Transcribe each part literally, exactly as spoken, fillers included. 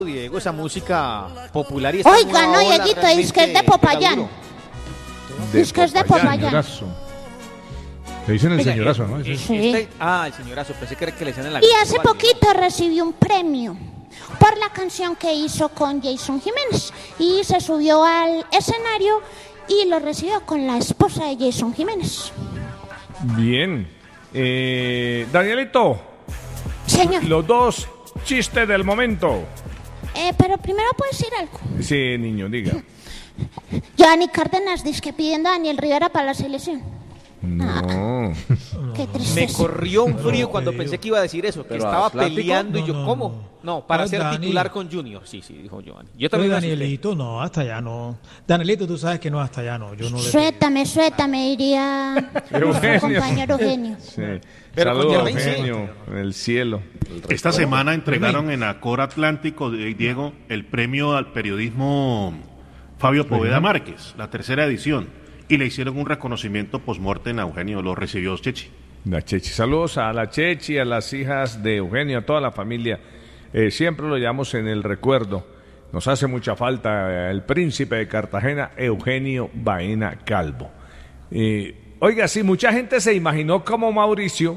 Diego, esa música popular y esta Oiga, nueva no, ola Dieguito, es que es de realmente Popayán. pega duro. Es que es de Popayán. Señorazo. Le dicen el Oiga, señorazo, eh, ¿no? eh, Sí. este- ah, el señorazo, pensé que era que le decían en la Y hace Vale. poquito recibió un premio por la canción que hizo con Jason Jiménez. Y se subió al escenario y lo recibió con la esposa de Jason Jiménez. Bien. Eh, Danielito, Señor, los dos chistes del momento. eh, pero primero puedo decir algo. Sí, niño, diga. Giovanni Cárdenas dice que pidiendo a Daniel Rivera para la selección. No. Qué Me tristeza. corrió un frío No, cuando te pensé digo. que iba a decir eso, que Pero estaba Atlántico, peleando y no, yo, no, ¿cómo? no. No, para Ah, ser Dani. titular con Junior. Sí, sí, dijo Giovanni. Yo Pero también me asusté. Danielito, no, hasta allá no. Danielito, tú sabes que no, hasta allá no. Yo no le Suéltame, suéltame, diría nuestro Eugenio. compañero Eugenio. Sí. Pero con Saludos, Germain, sí. Eugenio, en el cielo. Esta semana entregaron en Acor Atlántico, eh, Diego, el premio al periodismo Fabio Poveda Márquez, la tercera edición, y le hicieron un reconocimiento post-mortem a Eugenio, lo recibió Chechi. La Chechi. Saludos a la Chechi, a las hijas de Eugenio, a toda la familia. Eh, siempre lo llevamos en el recuerdo. Nos hace mucha falta eh, el príncipe de Cartagena, Eugenio Baena Calvo. Eh, oiga, sí, mucha gente se imaginó como Mauricio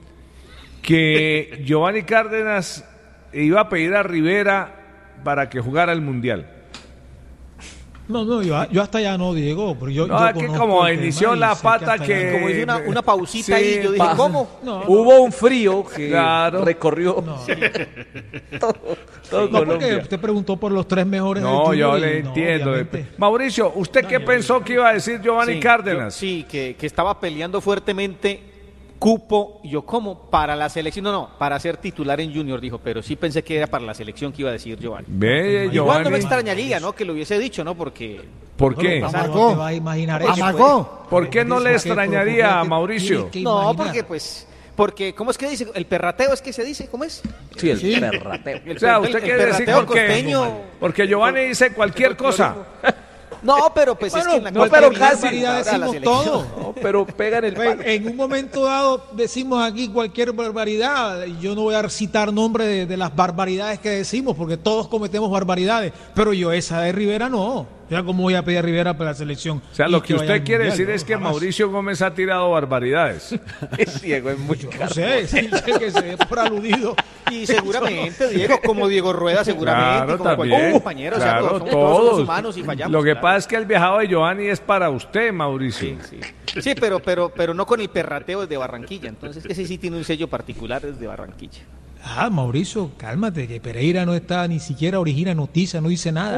que Giovanni Cárdenas iba a pedir a Rivera para que jugara el Mundial. No, no, yo, yo hasta allá no, Diego. Pero yo, No, yo es que conozco como el tema inició y la sé que pata hasta que- allá Como hice una, una pausita Sí, ahí, yo dije, pa- ¿cómo? No, no, Hubo un frío que Claro. recorrió no. todo, todo No, porque Colombia. usted preguntó por los tres mejores del No, yo Junior le y no, entiendo. obviamente. Mauricio, ¿usted qué pensó que iba a decir Giovanni Sí, Cárdenas? yo- sí, que, que estaba peleando fuertemente cupo, y yo, ¿cómo? Para la selección, no, no, para ser titular en Junior, dijo, pero sí pensé que era para la selección que iba a decir Giovanni. Ve, Igual no me Giovanni. extrañaría, ¿no? Que lo hubiese dicho, ¿no? Porque... ¿Por No, qué? ¿cómo Amagó. no te vas a imaginar eso? Amagó. ¿Por qué no le Dice que extrañaría por- a porque Mauricio? tienes que No, imaginar. porque pues... Porque, ¿cómo es que dice? ¿El perrateo es que se dice? ¿Cómo es? Sí, el Sí. perrateo. El O sea, per- usted el quiere decir perrateo porque, costeño. porque Giovanni dice cualquier cosa. No, pero pues es Bueno, que en la no, Copa pero de casi Barbaridad ya de la decimos selección. todo. No, pero pega en el Oye, palo. en un momento dado decimos aquí cualquier barbaridad. Yo no voy a citar nombres de, de las barbaridades que decimos, porque todos cometemos barbaridades. Pero yo esa de Rivera no. O sea, ¿cómo voy a pedir a Rivera para la selección? O sea, Y lo que vaya usted al quiere Mundial? decir No, es que jamás. Mauricio Gómez ha tirado barbaridades. Es ciego, es muy No caro. sé, sí, que se dé por aludido. Y seguramente, Diego, como Diego Rueda, seguramente, Claro, como también. cualquier compañero, o sea, Claro, todos, somos, todos somos todos. humanos y fallamos. Lo que claro. pasa es que el viajado de Giovanni es para usted, Mauricio. Sí, sí. Sí, pero, pero, pero no con el perrateo desde Barranquilla, entonces ese sí tiene un sello particular desde Barranquilla. Ah, Mauricio, cálmate, que Pereira no está ni siquiera origina noticia, no dice nada.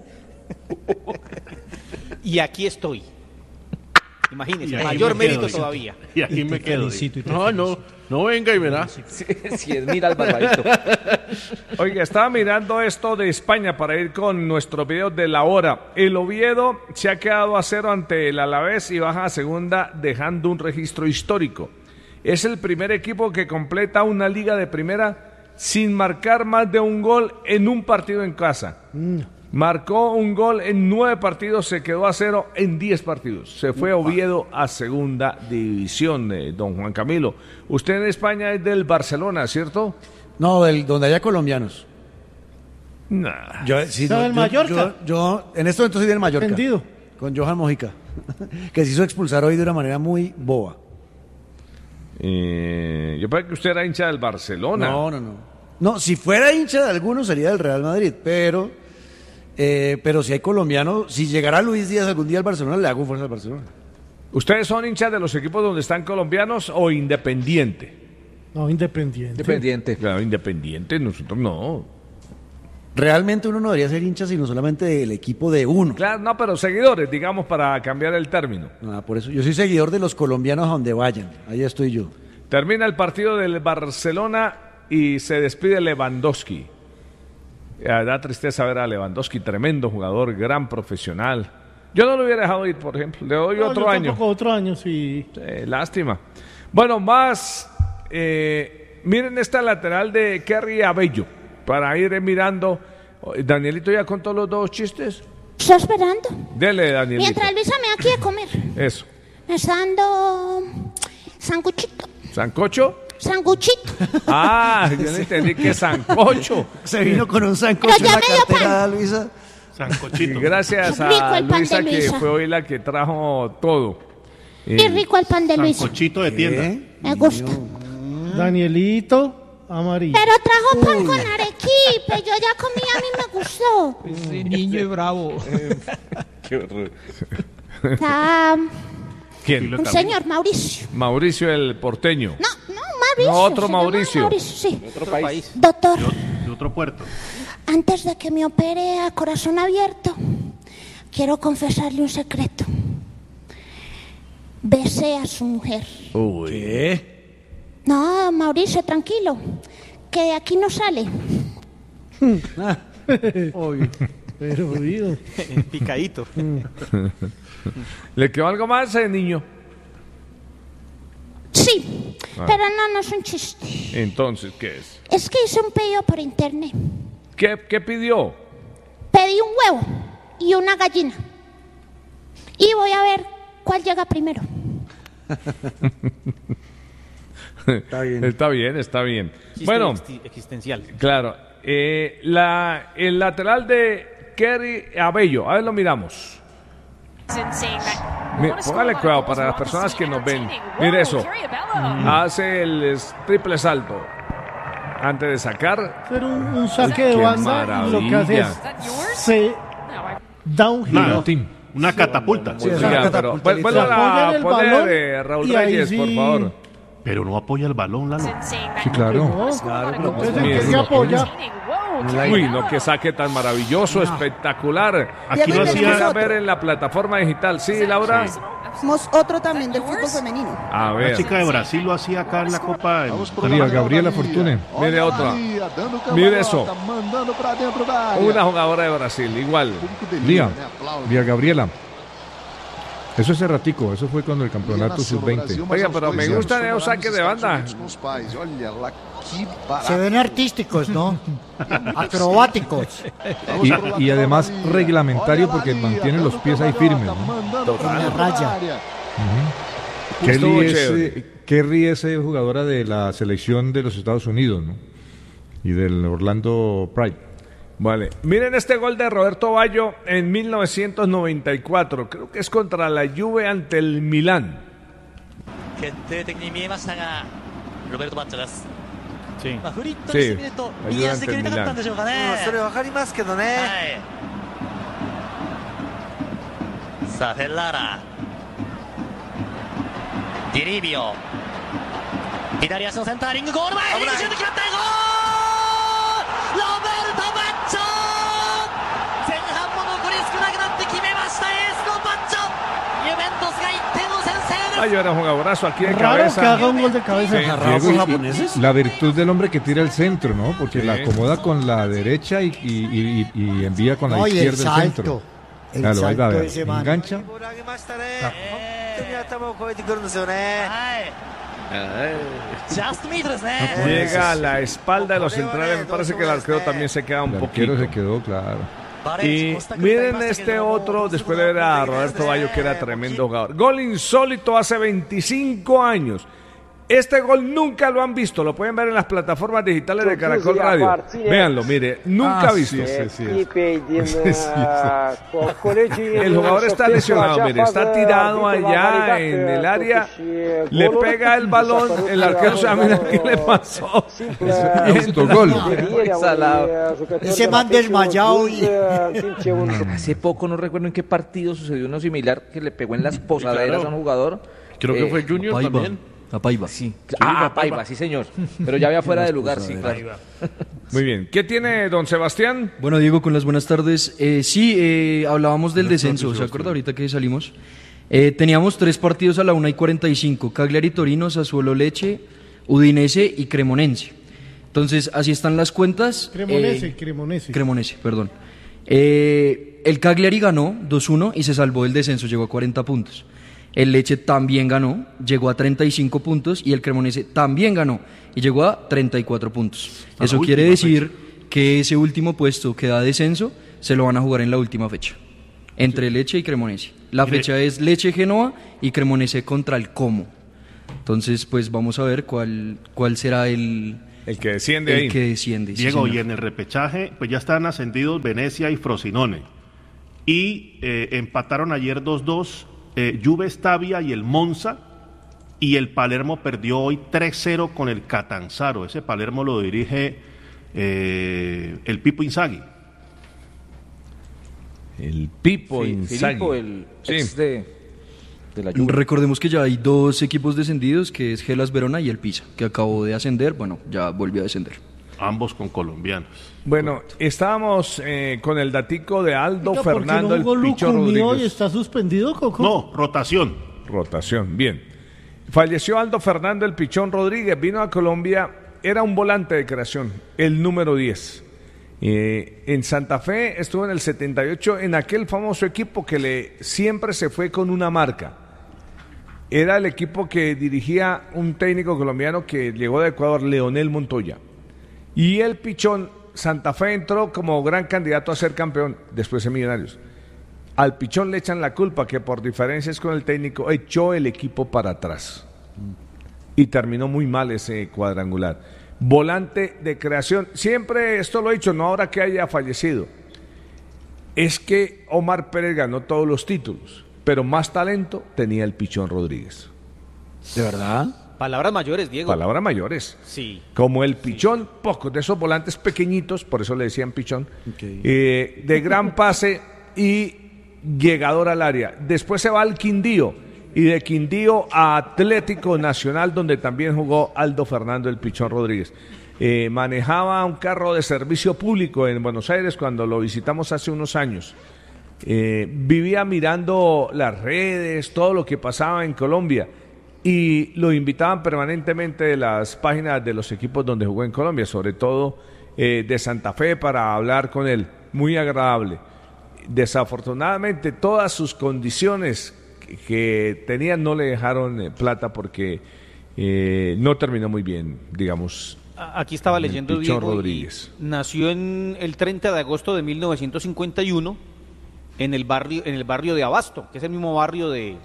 Y aquí estoy. Imagínese, Y aquí mayor me quedo, mérito dice. todavía. Y aquí Y me te quedo. felicito, y te No, no, no venga y verá. Cien mil al barbarito. Oiga, estaba mirando esto de España para ir con nuestros videos de la hora. El Oviedo se ha quedado a cero ante el Alavés y baja a segunda dejando un registro histórico. Es el primer equipo que completa una liga de primera sin marcar más de un gol en un partido en casa. Marcó un gol en nueve partidos, se quedó a cero en diez partidos. Se fue Oviedo a segunda división, eh, don Juan Camilo. Usted en España es del Barcelona, ¿cierto? No, del, donde haya colombianos. Nah. Yo, sí, ¿Está no, del yo- Mallorca? Yo, yo- en este momento soy del Mallorca. Vendido. Con Johan Mojica. Que se hizo expulsar hoy de una manera muy boba. Eh, yo pensé que usted era hincha del Barcelona. No, no, no. No, si fuera hincha de alguno sería del Real Madrid, pero eh, pero si hay colombianos, si llegara Luis Díaz algún día al Barcelona, le hago fuerza al Barcelona. ¿Ustedes son hinchas de los equipos donde están colombianos o independiente? No, independiente. Independiente. Claro, independiente, nosotros no. Realmente uno no debería ser hincha sino solamente del equipo de uno. Claro, no, pero seguidores, digamos, para cambiar el término. Ah, por eso yo soy seguidor de los colombianos a donde vayan. Ahí estoy yo. Termina el partido del Barcelona y se despide Lewandowski. Eh, Da tristeza ver a Lewandowski, tremendo jugador, gran profesional. Yo no lo hubiera dejado ir, por ejemplo. Le doy No, otro yo año. tampoco, otro año, sí. Eh, lástima. Bueno, más. eh, miren esta lateral de Kerry Abello. Para ir mirando. Danielito ya contó los dos chistes. Estoy esperando. Dele, Danielito. Mientras Luisa me da aquí de comer. Eso. Me está dando sanguchito. ¿Sancocho? sanguchito. Ah, yo no entendí que sancocho. Se vino con un sancocho Pero en ya la me dio cartera, pan. Luisa. Sancochito. Gracias Rico a el pan Luisa, de que Luisa. fue hoy la que trajo todo. Y Eh, rico el pan de Luis. Sancochito de tienda. ¿Qué? Me gusta. Danielito, amarillo. Pero trajo pan con arequipe. Yo ya comí, a mí me gustó. Ese niño es bravo. Está ¿Quién? Kilo un de señor, Mauricio. Mauricio el porteño. No, no, Mauricio. No, otro se llama Mauricio. Mauricio, sí. Otro país. Doctor, De, ot- de otro puerto. antes de que me opere a corazón abierto, quiero confesarle un secreto. Besé a su mujer. ¿Qué? No, Mauricio, tranquilo, que de aquí no sale. Pero jodido. Picadito. ¿Le quedó algo más, eh, niño? Sí, pero no, no es un chiste. Entonces, ¿qué es? Es que hice un pedido por internet. ¿Qué, qué pidió? Pedí un huevo y una gallina. Y voy a ver cuál llega primero. Está bien. Está bien, está bien. Chiste Bueno, exi- existencial. claro. eh, la, el lateral de Kerry Abello. A ver, lo miramos. Mi- Póngale cuidado para las personas que nos ven. Mire eso. Hace el es- triple salto. Antes de sacar. Hacer un, un saque de Qué banda y lo que hace es se da un giro. Nada. Una catapulta. Sí, es una Oiga, pero catapulta, vuel- vuelva Apoyan a el poner balón eh, Raúl y ahí Reyes, por sí. favor. Pero no apoya el balón, Lalo. Sí, No, claro. entonces el Mire, que se lo apoya. Uy, no, que saque tan maravilloso, espectacular. Aquí lo Lo hacía- quisiera ver en la plataforma digital. Sí, Laura. Tenemos otro también del fútbol femenino. A La ver, chica de Brasil lo hacía acá en la Copa. en- María Gabriela Fortune. mire otra. Mire eso. Una jugadora de Brasil, igual. Lía, Lía Gabriela. Eso es erratico, eso fue cuando el campeonato sub veinte. Oiga, pero me gustan esos saques de banda. Se ven artísticos, ¿no? Acrobáticos. Y, y además reglamentario porque mantienen los pies ahí firmes, ¿no? En la raya. Kerry Estuvo es, chévere. eh, Kerry es eh, jugadora de la selección de los Estados Unidos, ¿no? Y del Orlando Pride. Vale, miren este gol de Roberto Baggio en mil novecientos noventa y cuatro. Creo que es contra la Juve ante el Milán. 決定的に見えましたがロベルト・バッチョです Sí. まあ、フリットにしてみると右足で蹴りたかったんでしょうかね、 それわかりますけどね。 はいさあフェッラーラディリービオ左足のセンターリングゴール前ヘディングシュート決まったゴールロベルト・バッチョ前半も残り少なくなって決めましたエースのバッチョユベントスがいってんを先制です Baggio era un jugadorazo aquí de Raro cabeza. que haga un gol de cabeza. Sí. ¿Agarrados Diego, y- japoneses? La virtud del hombre que tira el centro, ¿no? Porque Sí. la acomoda con la derecha y, y- y- y envía con la No, y el izquierda el centro. salto. El Claro, ahí va, salto vea, de ese man. engancha. はいジャストミートですね Llega a la espalda de los centrales. Me parece que el arquero también se queda un El poquito. arquero se quedó, claro. Y miren este otro, después de ver a Roberto Baggio, que era tremendo jugador. Gol insólito hace veinticinco años. Este gol nunca lo han visto, lo pueden ver en las plataformas digitales de Caracol Radio. Véanlo, mire, nunca Ah, visto. sí, sí, sí, es. El jugador está lesionado, mire, está tirado allá en el área, le pega el balón, el arquero se va a mirar qué le pasó. Autogol. Ese man desmayado y... Hace poco, no recuerdo en qué partido sucedió uno similar, que le pegó en las posaderas a un jugador. Creo que Eh, fue Junior Paiva. también. A Paiva. Sí. Ah, Paiva, sí señor. Pero ya había fuera de lugar, sí, claro. Muy bien, ¿qué tiene don Sebastián? Bueno, Diego, con las buenas tardes. Eh, sí, eh, hablábamos del descenso, ¿se acuerda ahorita que salimos? Eh, teníamos tres partidos a la una y cuarenta y cinco, Cagliari Torino, Sassuolo Lecce, Udinese y Cremonense. Entonces, así están las cuentas. Cremonese, Eh, Cremonese. Cremonese, perdón. Eh, el Cagliari ganó dos uno y se salvó del descenso, llegó a cuarenta puntos. El Lecce también ganó, llegó a treinta y cinco puntos y el Cremonese también ganó y llegó a treinta y cuatro puntos. A la Eso quiere última decir que ese último puesto que da descenso se lo van a jugar en la última fecha, entre Lecce y Cremonese. La fecha es Lecce-Genoa y Cremonese contra el Como. Entonces, pues vamos a ver cuál, cuál será el, el que desciende el ahí. que desciende. Diego, sí, y en el repechaje, pues ya están ascendidos Venecia y Frosinone. Y eh, empataron ayer dos dos eh, Juve Stabia y el Monza. Y el Palermo perdió hoy tres cero con el Catanzaro. Ese Palermo lo dirige eh, el Pipo Inzaghi. El Pipo Sí, Inzaghi. Filippo, el Sí. ex de, de la Juve. Recordemos que ya hay dos equipos descendidos, que es Gelas Verona y el Pisa, que acabó de ascender, bueno, ya volvió a descender. Ambos con colombianos. Bueno, estábamos eh, con el datico de Aldo Oiga, ¿por qué Fernando no el jugó Pichón Lucumí hoy? Rodríguez. ¿Está suspendido, Coco? No, rotación. Rotación, bien. Falleció Aldo Fernando el Pichón Rodríguez, vino a Colombia, era un volante de creación, el número diez. Eh, en Santa Fe estuvo en el setenta y ocho en aquel famoso equipo que le siempre se fue con una marca. Era el equipo que dirigía un técnico colombiano que llegó de Ecuador, Leonel Montoya. Y el Pichón, Santa Fe entró como gran candidato a ser campeón, después de Millonarios. Al Pichón le echan la culpa que por diferencias con el técnico echó el equipo para atrás. Y terminó muy mal ese cuadrangular. Volante de creación, siempre esto lo he dicho, no ahora que haya fallecido. Es que Omar Pérez ganó todos los títulos, pero más talento tenía el Pichón Rodríguez. ¿De verdad? Palabras mayores, Diego. Palabras mayores. Sí. Como el Pichón, sí. Pocos de esos volantes pequeñitos, por eso le decían Pichón, okay. eh, de gran pase y llegador al área. Después se va al Quindío, y de Quindío a Atlético Nacional, donde también jugó Aldo Fernando el Pichón Rodríguez. Eh, manejaba un carro de servicio público en Buenos Aires cuando lo visitamos hace unos años. Eh, vivía mirando las redes, todo lo que pasaba en Colombia, y lo invitaban permanentemente de las páginas de los equipos donde jugó en Colombia, sobre todo eh, de Santa Fe, para hablar con él. Muy agradable. Desafortunadamente todas sus condiciones que, que tenía no le dejaron eh, plata porque eh, no terminó muy bien, digamos. Aquí estaba leyendo Pichón Diego, Rodríguez. Nació en el treinta de agosto de mil novecientos cincuenta y uno en el barrio en el barrio de Abasto, que es el mismo barrio de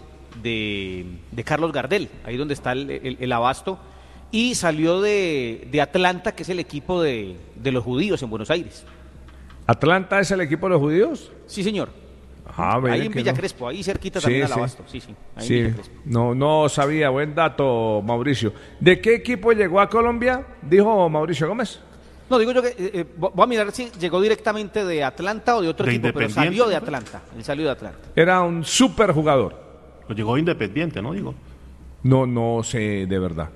de, de Carlos Gardel, ahí donde está el, el, el Abasto, y salió de, de Atlanta, que es el equipo de, de los judíos en Buenos Aires. ¿Atlanta es el equipo de los judíos? Sí, señor. Ah, ahí en Villa no. Crespo, ahí cerquita Sí, también sí. al Abasto. Sí, sí, ahí Sí, en Villa Crespo. no, no sabía, buen dato, Mauricio. ¿De qué equipo llegó a Colombia? Dijo Mauricio Gómez. No, digo yo que, eh, eh, voy a mirar si llegó directamente de Atlanta o de otro De equipo, pero Independiente, salió de ¿no? Atlanta, él salió de Atlanta. Era un súper jugador. Lo llegó Independiente, ¿no? Digo. No, no sé de verdad.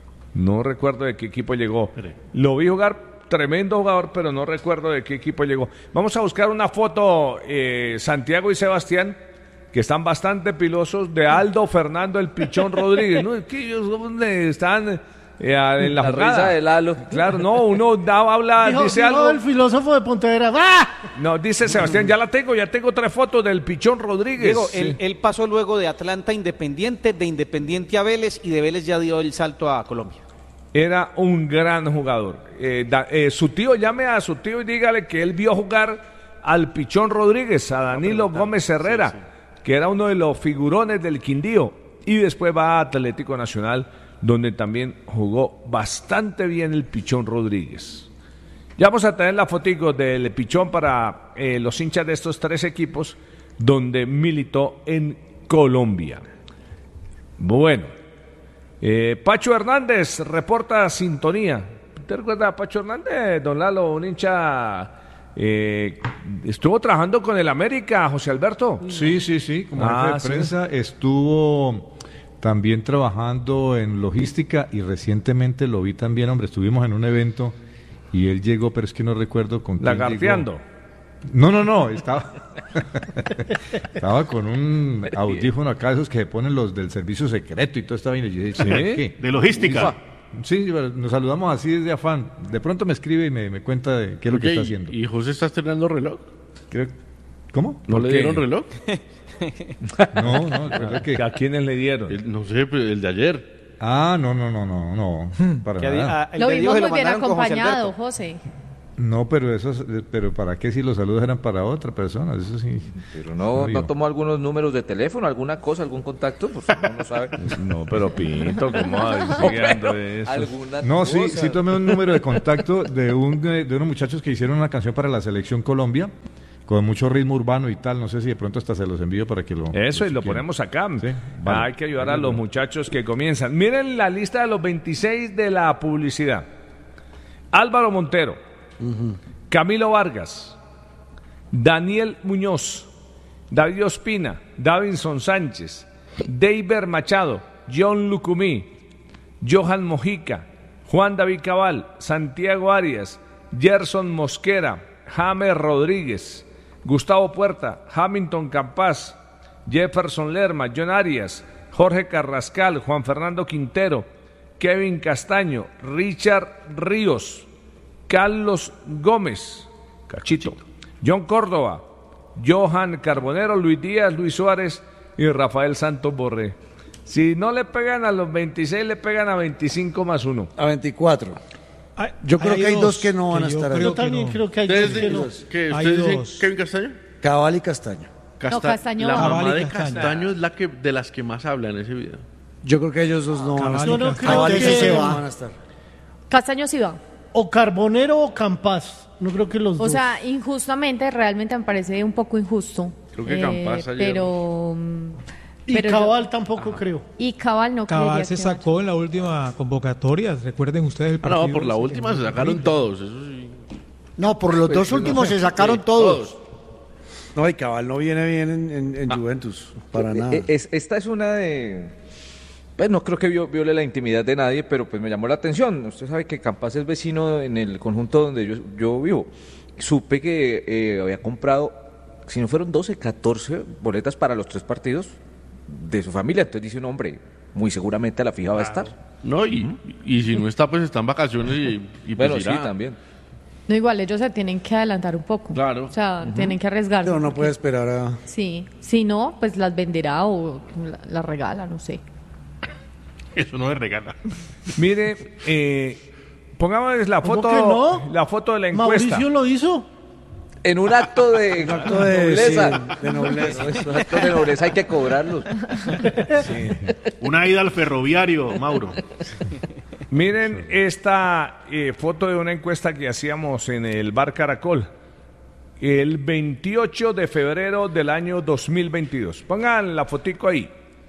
No recuerdo de qué equipo llegó. Espere. Lo vi jugar, tremendo jugador, pero no recuerdo de qué equipo llegó. Vamos a buscar una foto, eh, Santiago y Sebastián, que están bastante pilosos, de Aldo Fernando el Pichón Rodríguez. ¿No? Es que ellos ¿dónde están? Eh, en la, La jugada. risa de Lalo. Claro, no, uno daba, habla, Dijo, dice dijo algo. el filósofo de Pontevedra. ¡Ah! No, dice Sebastián, ya la tengo, ya tengo tres fotos del Pichón Rodríguez. Diego, Sí. él, él pasó luego de Atlanta a Independiente, de Independiente a Vélez, y de Vélez ya dio el salto a Colombia. Era un gran jugador. Eh, da- eh, su tío, llame a su tío y dígale que él vio jugar al Pichón Rodríguez, a Danilo Gómez Herrera, Sí, sí. que era uno de los figurones del Quindío, y después va a Atlético Nacional, donde también jugó bastante bien el Pichón Rodríguez. Ya vamos a tener la fotico del Pichón para eh, los hinchas de estos tres equipos, donde militó en Colombia. Bueno, eh, Pacho Hernández reporta sintonía. ¿Te recuerda a Pacho Hernández, don Lalo, un hincha? Eh, estuvo trabajando con el América, José Alberto. Sí, sí, sí, como Ah, jefe sí. de prensa. Estuvo también trabajando en logística y recientemente lo vi también, hombre, estuvimos en un evento y él llegó, pero es que no recuerdo con quién Lagarteando. llegó. No, no, no, estaba estaba con un audífono acá, esos que se ponen los del servicio secreto y todo estaba bien. Y yo dije, ¿qué? De logística. Sí, nos saludamos así desde afán. De pronto me escribe y me, me cuenta de qué es lo que Oye, está ¿y- haciendo. ¿Y José está estrenando reloj? Creo- ¿Cómo? ¿No ¿Por le qué? dieron reloj? No, no, creo que... ¿A quiénes le dieron? El- no sé, pero el de ayer. Ah, no, no, no, no, no, para Que a- nada. a- el Lo de Diego vimos se muy bien mandaron con José acompañado, Alberto. José. No, pero eso, es- pero ¿para qué si los saludos eran para otra persona? Eso sí. Pero no, no tomó algunos números de teléfono, alguna cosa, algún contacto, pues uno no sabe. No, pero Pinto, ¿cómo sigue dando eso? Alguna No, sí, cosa. sí tomé un número de contacto de un de unos muchachos que hicieron una canción para la Selección Colombia con mucho ritmo urbano y tal. No sé si de pronto hasta se los envío para que lo. Eso, y lo chequen. ponemos acá. vale. Hay que ayudar a los muchachos que comienzan. Miren la lista de los veintiséis de la publicidad. Álvaro Montero, Camilo Vargas, Daniel Muñoz, David Ospina, Davinson Sánchez, Deiber Machado, John Lucumí, Johan Mojica, Juan David Cabal, Santiago Arias, Gerson Mosquera, James Rodríguez, Gustavo Puerta, Hamilton Campás, Jefferson Lerma, John Arias, Jorge Carrascal, Juan Fernando Quintero, Kevin Castaño, Richard Ríos, Carlos Gómez, Cachito, John Córdoba, Johan Carbonero, Luis Díaz, Luis Suárez y Rafael Santos Borré. Si no le pegan a los veintiséis, le pegan a veinticinco más uno. A veinticuatro. Yo creo que hay dos que no van a yo estar ahí. creo Yo también creo que hay ¿Ustedes dos que no. dicen- ¿qué, Hay ustedes dicen dos. Kevin Castaño? Cabal y Castaño. Casta- Castaño. La Cabal mamá y de Castaño. Castaño es la que de las que más habla en ese video. Yo creo que ellos dos no van a Cabal y estar. Yo no creo Cabal y que- Castaño se no va. van a estar. Castaño sí va. O Carbonero o Campas. No creo que los O dos. sea, injustamente, realmente me parece un poco injusto. Creo que Campas ayer- Pero... mm, y pero yo- Cabal tampoco creo. Y Cabal no Cabal creería se que sacó en la última convocatoria. Recuerden ustedes el Ah, partido. no, por la ese última que- se sacaron todos, eso sí. No, por los Pues, dos no últimos sé. se sacaron Sí, todos. No, y Cabal no viene bien en, en- en Juventus, para Eh, nada. eh, es- esta es una de... Pues no creo que vio- viole la intimidad de nadie, pero pues me llamó la atención. Usted sabe que Campas es vecino en el conjunto donde yo, yo vivo. Supe que eh, había comprado, si no fueron doce, catorce boletas para los tres partidos de su familia. Entonces dice un hombre, muy seguramente a la fija va a estar. No, y, y si no está, pues está en vacaciones y, y pues Bueno, sí, irá. también. No, igual ellos se tienen que adelantar un poco. Claro. O sea, tienen que arriesgarse. No, no porque- puede esperar a... Sí, si no, pues las venderá o la- las regala, no sé. Eso no es regala. Mire, eh, pongamos la ¿Cómo foto, que no? la foto de la encuesta. Mauricio lo hizo. En un acto de, acto de- nobleza. sí, de nobleza. Bueno, esos actos de nobleza hay que cobrarlos. Una ida al ferroviario, Mauro. Miren esta eh, foto de una encuesta que hacíamos en el Bar Caracol el veintiocho de febrero del año dos mil veintidós. Pongan la fotico ahí.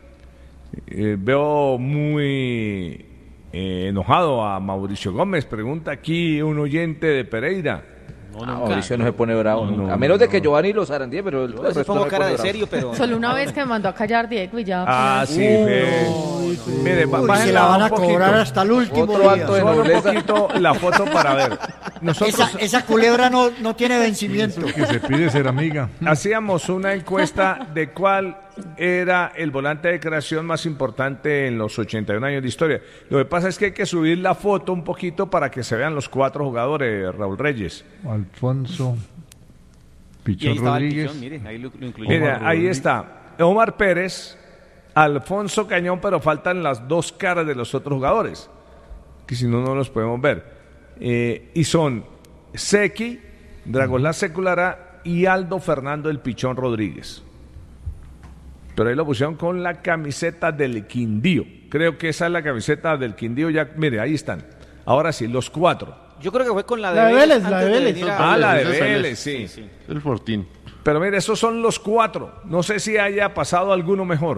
Eh, veo muy eh, enojado a Mauricio Gómez. Pregunta aquí un oyente de Pereira. Ah, Mauricio no se pone bravo nunca. A menos de que Giovanni lo zarandee, pero el Yo resto sí pongo no se cara pone de bravo. serio, pero... Solo una vez que me mandó a callar Diego y ya. Ah, pues, sí, fe. Mire, ba- Uy, bájenla se la van un a poquito. cobrar hasta el último Otro día. acto de Solo un nobleza. poquito la foto para ver. Nosotros Esa, esa culebra no, no tiene vencimiento. Que se pide ser amiga. hacíamos una encuesta de cuál era el volante de creación más importante en los ochenta y un años de historia. Lo que pasa es que hay que subir la foto un poquito para que se vean los cuatro jugadores, Raúl Reyes. Alfonso Y ahí Pichón estaba el Rodríguez. Pichón, mire, ahí lo, lo incluí. Mira, Omar ahí Rodríguez. está Omar Pérez, Alfonso Cañón, pero faltan las dos caras de los otros jugadores, que si no, no los podemos ver. Eh, y son Seki, Dragoslán Seculará y Aldo Fernando el Pichón Rodríguez. Pero ahí lo pusieron con la camiseta del Quindío. Creo que esa es la camiseta del Quindío. Ya, mire, ahí están. Ahora sí, los cuatro. Yo creo que fue con la de La de Vélez, antes la de Vélez. venir a- Ah, la de esa es el- Vélez, sí. Sí, sí. El Fortín. Pero mire, esos son los cuatro. No sé si haya pasado alguno mejor.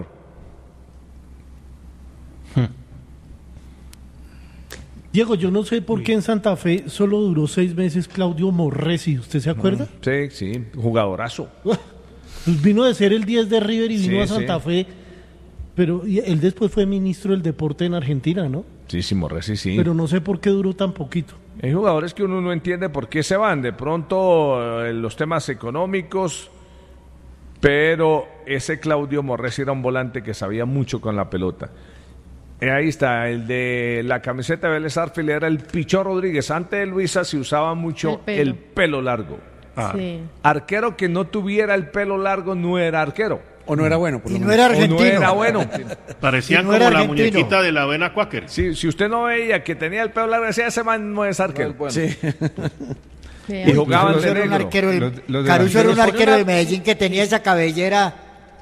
Diego, yo no sé por qué en Santa Fe solo duró seis meses Claudio Morresi. ¿Usted se acuerda? Sí, sí, jugadorazo. Pues vino de ser el diez de River y vino Sí, a Santa sí. Fe. Pero y él después fue ministro del deporte en Argentina, ¿no? Sí, sí, Morresi, sí. Pero no sé por qué duró tan poquito. Hay jugadores que uno no entiende por qué se van. De pronto, eh, los temas económicos. Pero ese Claudio Morresi era un volante que sabía mucho con la pelota. Eh, ahí está, el de la camiseta de Vélez Sarsfield era el Pichón Rodríguez. Antes de Luisa se usaba mucho El el pelo. pelo, largo. Sí. Arquero que no tuviera el pelo largo no era arquero. O no era bueno, por Y lo no menos. era O no argentino. era bueno. Parecían Y no como era la argentino. muñequita de la avena Quaker. Si, si usted no veía que tenía el pelo largo, decía, ese man no es arquero. No es bueno. Sí. Y jugaban Caruso de era un negro. arquero del- Los- los Caruso era un delanteros- arquero de Medellín que tenía esa cabellera.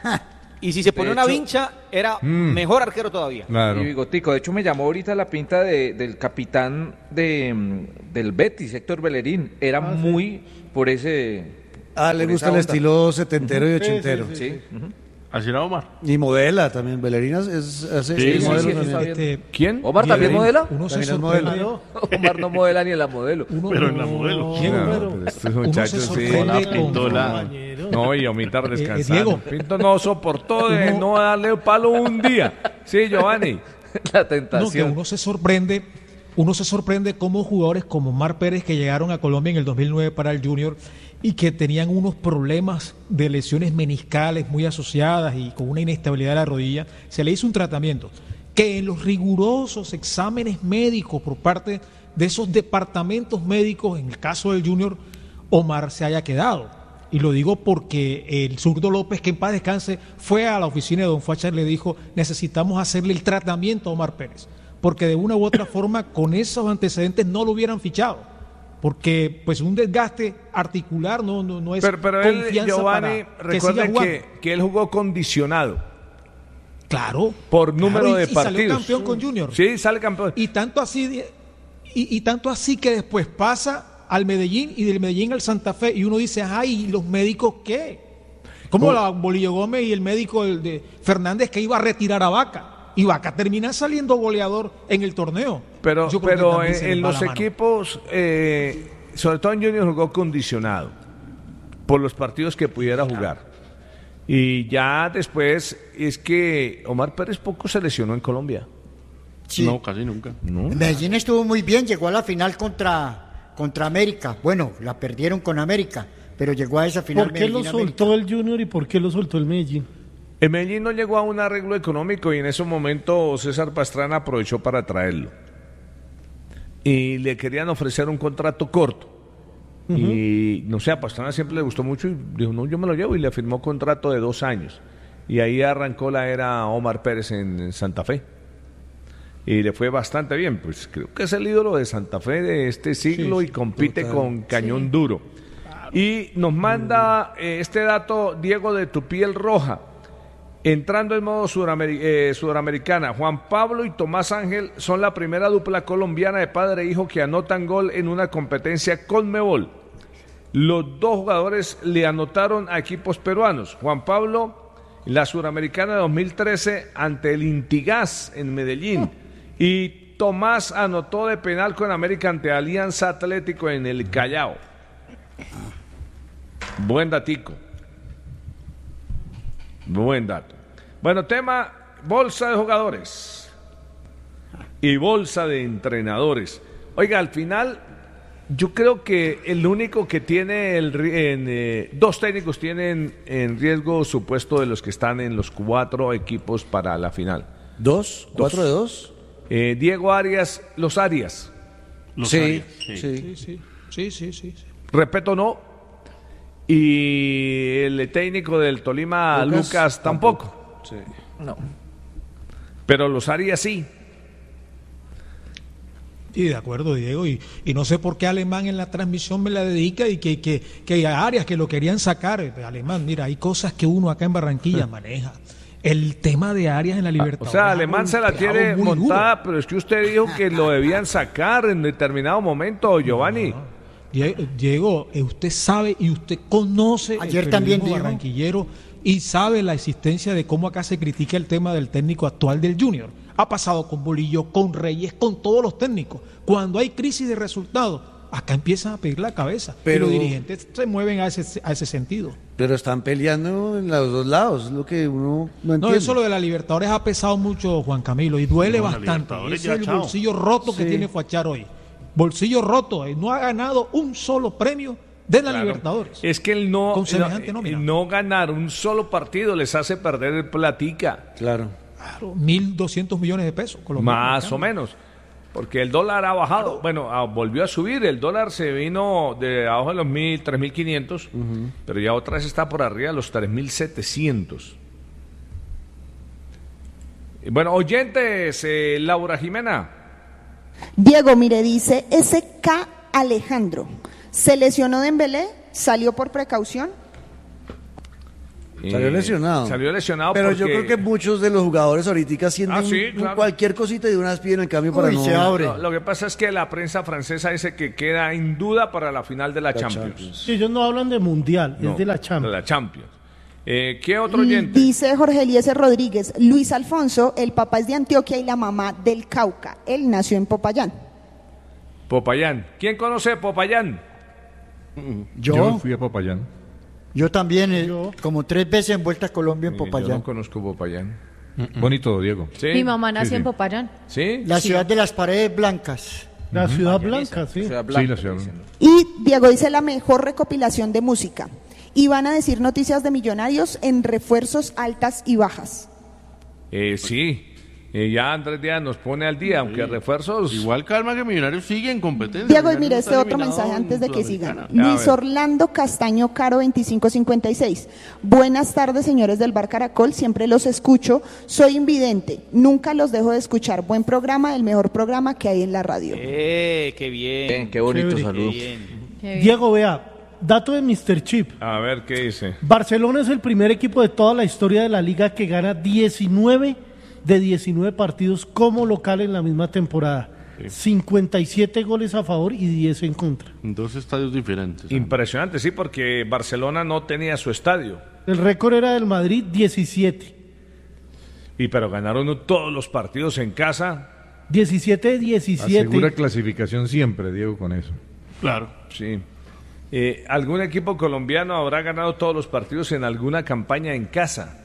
Y si se pone De una hecho- vincha, era Mm. mejor arquero todavía. Claro. Y bigotico, de hecho me llamó ahorita la pinta de, del capitán de, mm, del Betis, Héctor Bellerín. Era muy por ese... Ah, le por gusta esa el onda. estilo setentero y Sí, sí, ochentero. sí, Sí, ujú. Así era Omar. Y modela también. Bellerina es, hace Sí, es sí, modelo sí, también. está bien. Este, ¿Quién? ¿Omar también Diego, modela? Uno se También es sorprende. modelo. Omar no modela ni en la modelo. Uno- Pero en la modelo. Diego, No, pero pero estos uno muchachos se sí. sorprende Hola, con- Pintola. No, y Omitar Eh, eh, descansando. Diego. Pinto no soportó de Uno- no darle palo un día. Sí, Giovanni. La No, que tentación. uno se sorprende, uno se sorprende cómo jugadores como Mar Pérez, que llegaron a Colombia en el dos mil nueve para el Junior y que tenían unos problemas de lesiones meniscales muy asociadas y con una inestabilidad de la rodilla, se le hizo un tratamiento que en los rigurosos exámenes médicos por parte de esos departamentos médicos, en el caso del Junior, Omar se haya quedado. Y lo digo porque el zurdo López, que en paz descanse, fue a la oficina de don Facha y le dijo, necesitamos hacerle el tratamiento a Omar Pérez, porque de una u otra forma con esos antecedentes no lo hubieran fichado, porque pues un desgaste articular no, no, no es Pero, pero él, confianza Giovanni, para que siga recuerde jugando. que, que él jugó condicionado Claro. por número claro, y- de y partidos. salió campeón con Junior. Sí, sale campeón. Y tanto así de- y, y tanto así que después pasa al Medellín y del Medellín al Santa Fe y uno dice, ay, ¿y los médicos qué? Como la Bolillo Gómez y el médico el de Fernández que iba a retirar a Vaca. Y Vaca termina saliendo goleador en el torneo. Pero, Yo creo que pero también en, se les en va los la mano. equipos, eh, sobre todo en Junior, jugó condicionado por los partidos que pudiera jugar. Y ya después es que Omar Pérez poco se lesionó en Colombia. Sí. No, casi nunca. ¿No? Medellín estuvo muy bien, llegó a la final contra, contra América. Bueno, la perdieron con América, pero llegó a esa final. ¿Por qué lo Medellín América. soltó el Junior y por qué lo soltó el Medellín? El Medellín no llegó a un arreglo económico y en ese momento César Pastrana aprovechó para traerlo. Y le querían ofrecer un contrato corto. Y no sé, a Pastrana siempre le gustó mucho y dijo, no, yo me lo llevo y le firmó contrato de dos años. Y ahí arrancó la era Omar Pérez en, en Santa Fe. Y le fue bastante bien, pues creo que es el ídolo de Santa Fe de este siglo Sí, y compite total. con Cañón Duro. Y nos manda eh, este dato Diego de Tu Piel Roja. Entrando en modo surameri- eh, sudamericana, Juan Pablo y Tomás Ángel son la primera dupla colombiana de padre e hijo que anotan gol en una competencia Conmebol. Los dos jugadores le anotaron a equipos peruanos. Juan Pablo, la suramericana de dos mil trece ante el Intigás en Medellín. Y Tomás anotó de penal con América ante Alianza Atlético en el Callao. Buen datico. Buen dato. Bueno, tema bolsa de jugadores y bolsa de entrenadores. Oiga, al final yo creo que el único que tiene el ri- en, eh, dos técnicos tienen en riesgo su puesto de los que están en los cuatro equipos para la final. ¿Dos? ¿Cuatro de dos? Eh, Diego Arias, los Arias. Los Sí, Arias, sí. Sí, sí, sí, sí, sí, sí. Repeto, no. Y el técnico del Tolima, Lucas, Lucas, tampoco. Sí. No. Pero los Arias sí. Y de acuerdo, Diego, y, y no sé por qué Alemán en la transmisión me la dedica y que, que, que hay áreas que lo querían sacar. Alemán, mira, hay cosas que uno acá en Barranquilla maneja. El tema de áreas en la O Libertadores. sea, ha Alemán se la golpeado tiene muy duro. montada, pero es que usted dijo que lo debían sacar en determinado momento, Giovanni. Die- Diego, eh, usted sabe y usted conoce Ayer el también periodismo dijo. barranquillero y sabe la existencia de cómo acá se critica el tema del técnico actual del Junior. Ha pasado con Bolillo, con Reyes, con todos los técnicos. Cuando hay crisis de resultados, acá empiezan a pedir la cabeza. Pero- y los dirigentes se mueven a ese, a ese sentido. Pero están peleando en los dos lados, es lo que uno no No, entiende. eso lo de la Libertadores ha pesado mucho, Juan Camilo, y duele No, la bastante. Libertadores Ese ya, es el chao. bolsillo roto que Sí. tiene Fachar hoy. Bolsillo roto, eh, no ha ganado un solo premio de la Claro. Libertadores. Es que el no, Con semejante no, nómina. no ganar un solo partido les hace perder el platica. Claro. Claro, mil doscientos millones de pesos. Más o menos. Porque el dólar ha bajado. Bueno, ah, volvió a subir. El dólar se vino de abajo de los mil, tres mil quinientos, pero ya otra vez está por arriba de los tres mil setecientos. Y Bueno, oyentes, eh, Laura Jimena. Diego, mire, dice S K Alejandro. ¿Se lesionó Dembélé? ¿Salió por precaución? Salió lesionado. Salió lesionado Pero porque... yo creo que muchos de los jugadores ahorita sienten Ah, sí, un- claro. cualquier cosita y de una vez piden el cambio para Uy, no... se abre. Lo, lo que pasa es que la prensa francesa dice que queda en duda para la final de la, La Champions. Champions. Sí, ellos no hablan de mundial, No, es de la Champions. De la Champions. Eh, ¿Qué otro oyente? Dice Jorge Eliezer Rodríguez, Luis Alfonso, el papá es de Antioquia y la mamá del Cauca. Él nació en Popayán. Popayán. ¿Quién conoce Popayán? Yo, Yo yo, fui a Popayán. también, eh, como tres veces en Vuelta a Colombia en Yo Popayán. no conozco Popayán. Bonito, Diego. ¿Sí? Mi mamá nació Sí, en sí. Popayán. ¿Sí? La ciudad de las paredes blancas. La ciudad blanca, sí. Sí, la ciudad. Y Diego dice la mejor recopilación de música. Y van a decir noticias de Millonarios en refuerzos altas y bajas. Eh, sí. Eh, ya Andrés Díaz nos pone al día, aunque refuerzos... Igual calma que Millonarios sigue en competencia. Diego, y Millonarios mire no este está otro eliminado mensaje en antes de que sigan. Sudamericana. A Luis ver. Orlando Castaño Caro veinticinco cincuenta y seis. Buenas tardes, señores del Bar Caracol. Siempre los escucho. Soy invidente. Nunca los dejo de escuchar. Buen programa, el mejor programa que hay en la radio. ¡Eh, qué bien! Ven, qué bonito Chévere. saludo. Qué bien. Qué bien. Diego, vea, dato de mister Chip. A ver, ¿qué dice? Barcelona es el primer equipo de toda la historia de la liga que gana diecinueve de diecinueve partidos como local en la misma temporada. cincuenta y siete goles a favor y diez en contra. En dos estadios diferentes. Impresionante, sí, porque Barcelona no tenía su estadio. El récord era del Madrid, diecisiete. Y pero ganaron todos los partidos en casa. diecisiete de diecisiete. Asegura clasificación siempre, Diego, con eso. Claro. Sí. Eh, ¿Algún equipo colombiano habrá ganado todos los partidos en alguna campaña en casa?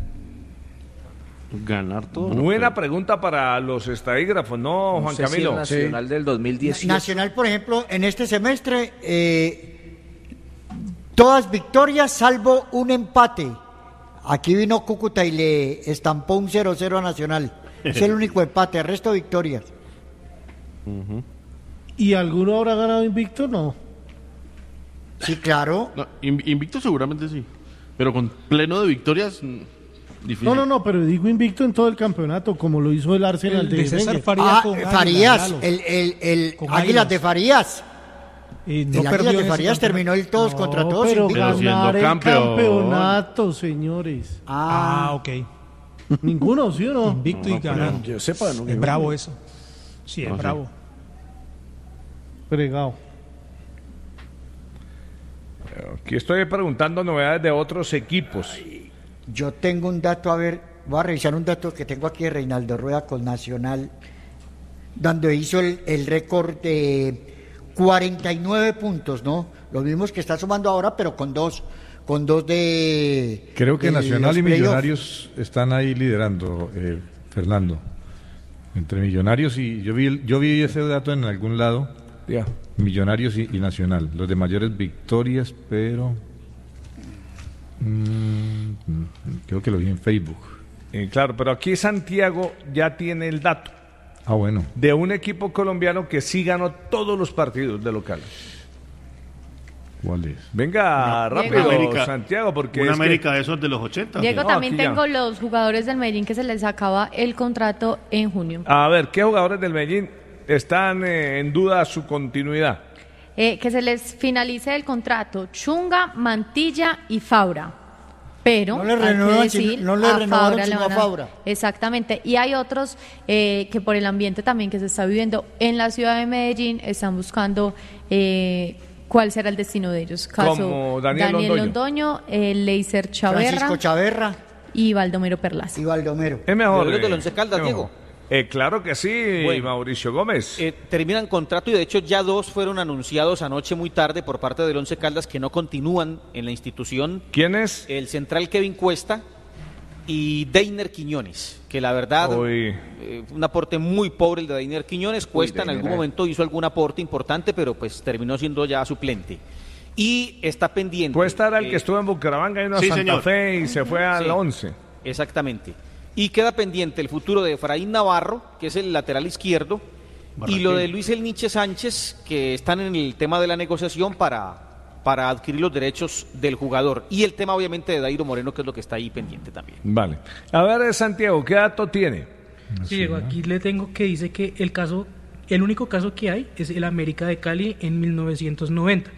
Ganar todo. Buena pregunta para los estadígrafos, ¿no, No Juan sé si Camilo? el Nacional del dos mil dieciocho. Nacional, por ejemplo, en este semestre, eh, todas victorias salvo un empate. Aquí vino Cúcuta y le estampó un cero cero a Nacional. Es el único empate, el resto victorias. ¿Y alguno habrá ganado invicto? No. Sí, claro. No, in- invicto seguramente sí. Pero con pleno de victorias, mm, difícil. No, no, no, pero digo invicto en todo el campeonato, como lo hizo el Arsenal El de, de César Wenger. Farías Ah, con eh, Águilas, Farías, Lalo. el, el, el Con Águilas Águilas. de Farías. Y no el perdió Águilas en de ese Farías campeonato. terminó el todos contra No, todos. pero invicto. Pero siendo ganar el campeón. campeonato, señores. Ah, Ah, ok. Ninguno, ¿sí o no? Invicto y ganando. Yo sepa, ¿no? Es bravo eso. Sí, es No sé. bravo. Fregado. Aquí estoy preguntando novedades de otros equipos. yo tengo un dato, a ver, voy a revisar un dato que tengo aquí de Reinaldo Rueda con Nacional, donde hizo el, el récord de cuarenta y nueve puntos, ¿no? Los mismos que está sumando ahora, pero con dos, con dos de... Creo que de Nacional los y playoffs. Millonarios están ahí liderando, eh, Fernando. Entre Millonarios y... Yo vi, el- yo vi ese dato en algún lado. Ya. Millonarios y, y Nacional. Los de mayores victorias, pero... mm, creo que lo vi en Facebook. Eh, claro, pero aquí Santiago ya tiene el dato Ah, bueno. de un equipo colombiano que sí ganó todos los partidos de local. ¿Cuál es? Venga, No, rápido, América- Santiago, porque Una es que- América de esos de los ochenta. Diego, No, también aquí ya. tengo los jugadores del Medellín que se les acaba el contrato en junio. A ver, ¿qué jugadores del Medellín están eh, en duda su continuidad? Eh, que se les finalice el contrato Chunga, Mantilla y Faura. Pero No le hay que renuevan, decir, sino- no le a renovaron, Faura le sino a van Faura. Exactamente. Y hay otros eh, que por el ambiente también que se está viviendo en la ciudad de Medellín están buscando eh, cuál será el destino de ellos. Caso Como Daniel Londoño. Londoño, eh, Leiser Chaverra Francisco Chaverra y Baldomero Perlaza. y Baldomero. Es mejor. ¿Los eh, del Once Caldas, es Diego? mejor. Eh, claro que sí, Bueno. Mauricio Gómez. Eh, terminan contrato y de hecho ya dos fueron anunciados anoche muy tarde por parte del Once Caldas que no continúan en la institución. ¿Quién es? El central Kevin Cuesta y Deiner Quiñones, que la verdad Uy. eh, un aporte muy pobre el de Deiner Quiñones. Cuesta en Deiner, algún eh. momento hizo algún aporte importante, pero pues terminó siendo ya suplente. Y está pendiente. Cuesta era el eh, que estuvo en Bucaramanga y no a sí, Santa señor. Fe y se fue al Sí. once. Exactamente. Y queda pendiente el futuro de Efraín Navarro, que es el lateral izquierdo, y lo de Luis El Nietzsche Sánchez, que están en el tema de la negociación para, para adquirir los derechos del jugador. Y el tema, obviamente, de Dairo Moreno, que es lo que está ahí pendiente también. Vale. A ver, eh, Santiago, ¿qué dato tiene? Sí, Diego, aquí le tengo que dice que el caso, el único caso que hay es el América de Cali en mil novecientos noventa.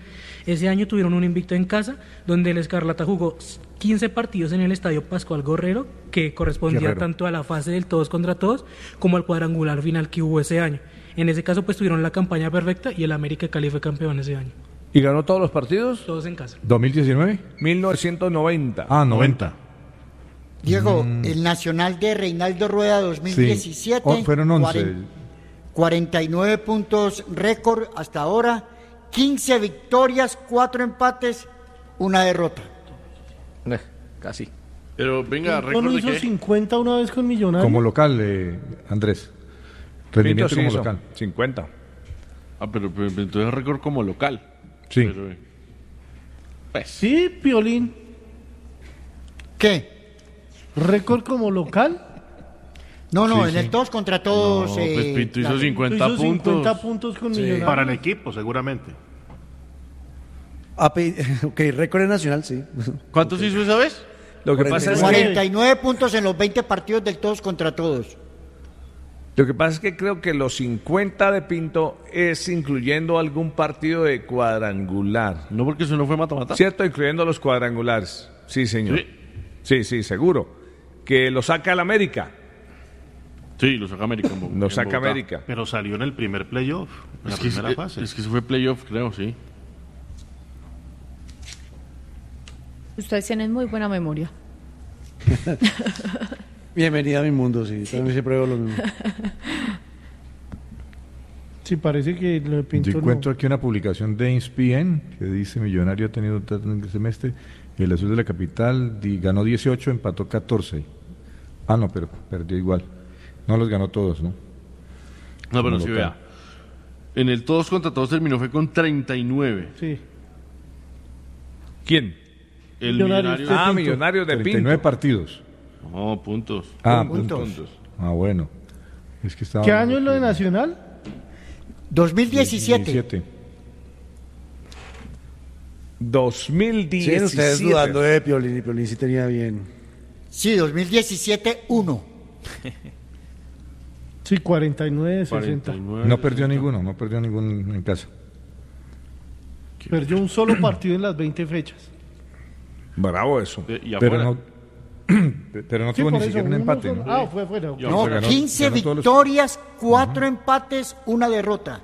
Ese año tuvieron un invicto en casa, donde el Escarlata jugó quince partidos en el Estadio Pascual Guerrero, que correspondía Guerrero. tanto a la fase del todos contra todos como al cuadrangular final que hubo ese año. En ese caso, pues tuvieron la campaña perfecta y el América de Cali fue campeón ese año. ¿Y ganó todos los partidos? Todos en casa. ¿dos mil diecinueve? mil novecientos noventa. Ah, noventa. Diego, Mm. el Nacional de Reinaldo Rueda dos mil diecisiete. Sí. Oh, fueron once. cuaren- cuarenta y nueve puntos récord hasta ahora, quince victorias, cuatro empates, una derrota. Eh, casi. Pero venga, ¿No récord de hizo qué? cincuenta una vez con Millonarios? Como local, eh, Andrés. Rendimiento Pinto sí como hizo local. cincuenta. Ah, pero, pero entonces récord como local. Sí. Pero, eh, pues, Sí, Piolín. ¿Qué? ¿Récord como local? No, no, Sí, en sí. el todos contra todos. No, pues eh, Pinto hizo la- cincuenta Hizo puntos. cincuenta puntos con Sí. Millonarios. Para el equipo, seguramente. Ape- ok, récord nacional, sí. ¿Cuántos hizo esa vez? Lo que cuarenta y pasa es nueve. que cuarenta y nueve puntos en los veinte partidos del todos contra todos. Lo que pasa es que creo que los cincuenta de Pinto es incluyendo algún partido de cuadrangular. No, porque eso no fue mata-mata. ¿Cierto? Incluyendo los cuadrangulares. Sí, señor. Sí. Sí, sí, seguro. Que lo saca el América. Sí, lo saca América. en Bo- Lo en saca Bogotá. América. Pero salió en el primer playoff, en la Es que, primera es, fase. es que eso fue playoff, creo, sí. Ustedes tienen muy buena memoria. Bienvenida a mi mundo, sí. También siempre veo lo mismo. Sí, parece que lo de Pinto Yo no. encuentro aquí una publicación de Inspien que dice Millonario ha tenido en el semestre, el azul de la capital di- ganó dieciocho, empató catorce. Ah, no, pero perdió igual. No los ganó todos, ¿no? No, pero Como sí, local. vea. En el todos contra todos terminó fue con treinta y nueve. Sí. ¿Quién? El Millonarios millonario. de Ah, Pinto. Millonarios de treinta y nueve Pinto. partidos. No, puntos. Ah, Puntos. puntos. Ah, bueno. Es que estaba ¿Qué año es lo de Nacional? dos mil diecisiete. diecisiete. dos mil Sí, diecisiete. ustedes dudando de Piolín, y Piolín sí tenía bien. Sí, dos mil diecisiete, uno. Sí, cuarenta y nueve, sesenta. cuarenta y nueve. No perdió ninguno, no perdió ninguno en casa. Perdió un solo partido en las veinte fechas. Bravo eso. Eh, Y Pero afuera. no, pero no Sí, tuvo ni por eso, siquiera un uno empate, solo. ¿no? Ah, fue afuera. ok. Yo- No, ganó- quince ganó todos los- victorias, cuatro empates, una derrota.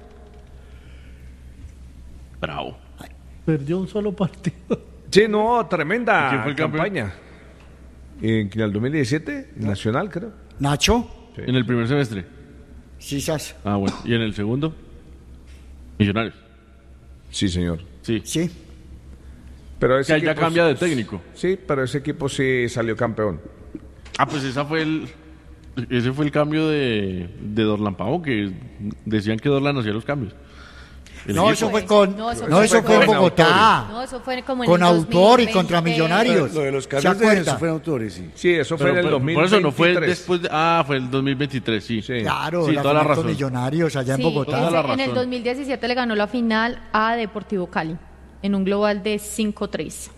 Bravo. Perdió un solo partido. Sí, no, tremenda ¿Quién fue el campeón? campaña. En el dos mil diecisiete, Nacional, creo. Nacho, En el primer semestre. quizás. Ah, bueno. ¿Y en el segundo? Millonarios. Sí, señor. Sí. Sí. Pero Que ese ahí ya equipo- cambia de técnico. Sí, pero ese equipo sí salió campeón. Ah, pues esa fue el. Ese fue el cambio de, de Dorlan Pavón, que decían que Dorlan hacía los cambios. El No, equipo. eso fue con. No, eso No, fue eso con- fue en con Bogotá. No, eso fue como en Con el autor y dos mil contra veinte. Millonarios. Lo de los ¿Se cambios de acuerda? eso fueron autores, sí. Sí, eso fue Pero, en el pero, dos mil por eso no fue veintitrés. después de, ah, fue el dos mil veintitrés, sí. Sí. Claro, Sí, la toda la final con razón. Millonarios allá en Sí, Bogotá. ese- la en el razón. dos mil diecisiete le ganó la final a Deportivo Cali en un global de cinco tres.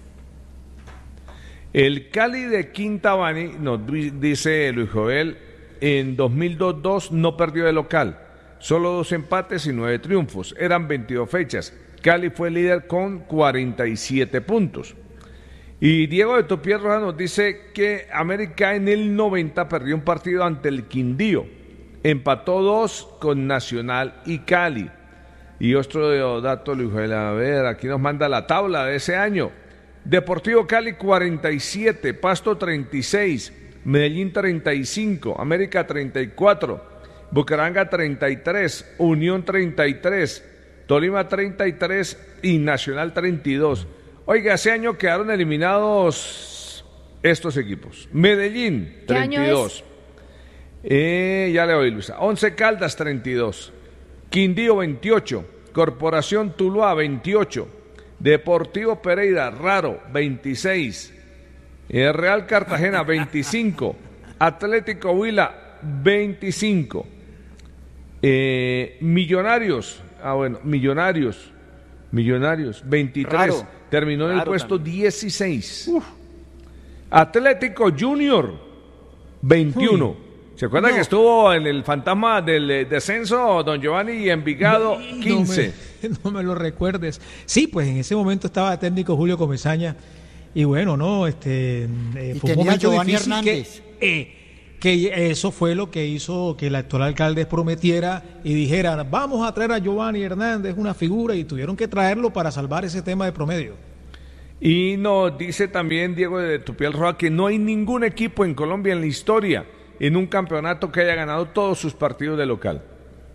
El Cali de Quintabani, nos di- dice Luis Joel, en dos mil dos no perdió de local. Solo dos empates y nueve triunfos. Eran veintidós fechas. Cali fue líder con cuarenta y siete puntos. Y Diego de Topier Roja nos dice que América en el noventa perdió un partido ante el Quindío. Empató dos con Nacional y Cali. Y otro dato, Luis Joel, a ver, aquí nos manda la tabla de ese año. Deportivo Cali cuarenta y siete, Pasto treinta y seis, Medellín treinta y cinco, América treinta y cuatro, Bucaramanga treinta y tres, Unión treinta y tres, Tolima treinta y tres y Nacional treinta y dos. Oiga, ese año quedaron eliminados estos equipos. Medellín ¿Qué año treinta y dos. Eh, ya le oí, Luisa. Once Caldas treinta y dos, Quindío veintiocho, Corporación Tuluá veintiocho, Deportivo Pereira Raro veintiséis, eh, Real Cartagena veinticinco, Atlético Huila veinticinco, eh, Millonarios, ah bueno, Millonarios, Millonarios veintitrés, Raro, terminó en el raro puesto también. dieciséis. Atlético Junior veintiuno. ¿Se acuerdan No. que estuvo en el fantasma del eh, descenso don Giovanni y Envigado quince? no me lo recuerdes. Sí, pues en ese momento estaba técnico Julio Comesaña y bueno, no, este eh, Y fue un tenía momento Giovanni difícil que, Hernández. eh, que eso fue lo que hizo que el actual alcalde prometiera y dijera, vamos a traer a Giovanni Hernández, una figura, y tuvieron que traerlo para salvar ese tema de promedio. Y nos dice también Diego de Tupiel Roa que no hay ningún equipo en Colombia en la historia en un campeonato que haya ganado todos sus partidos de local.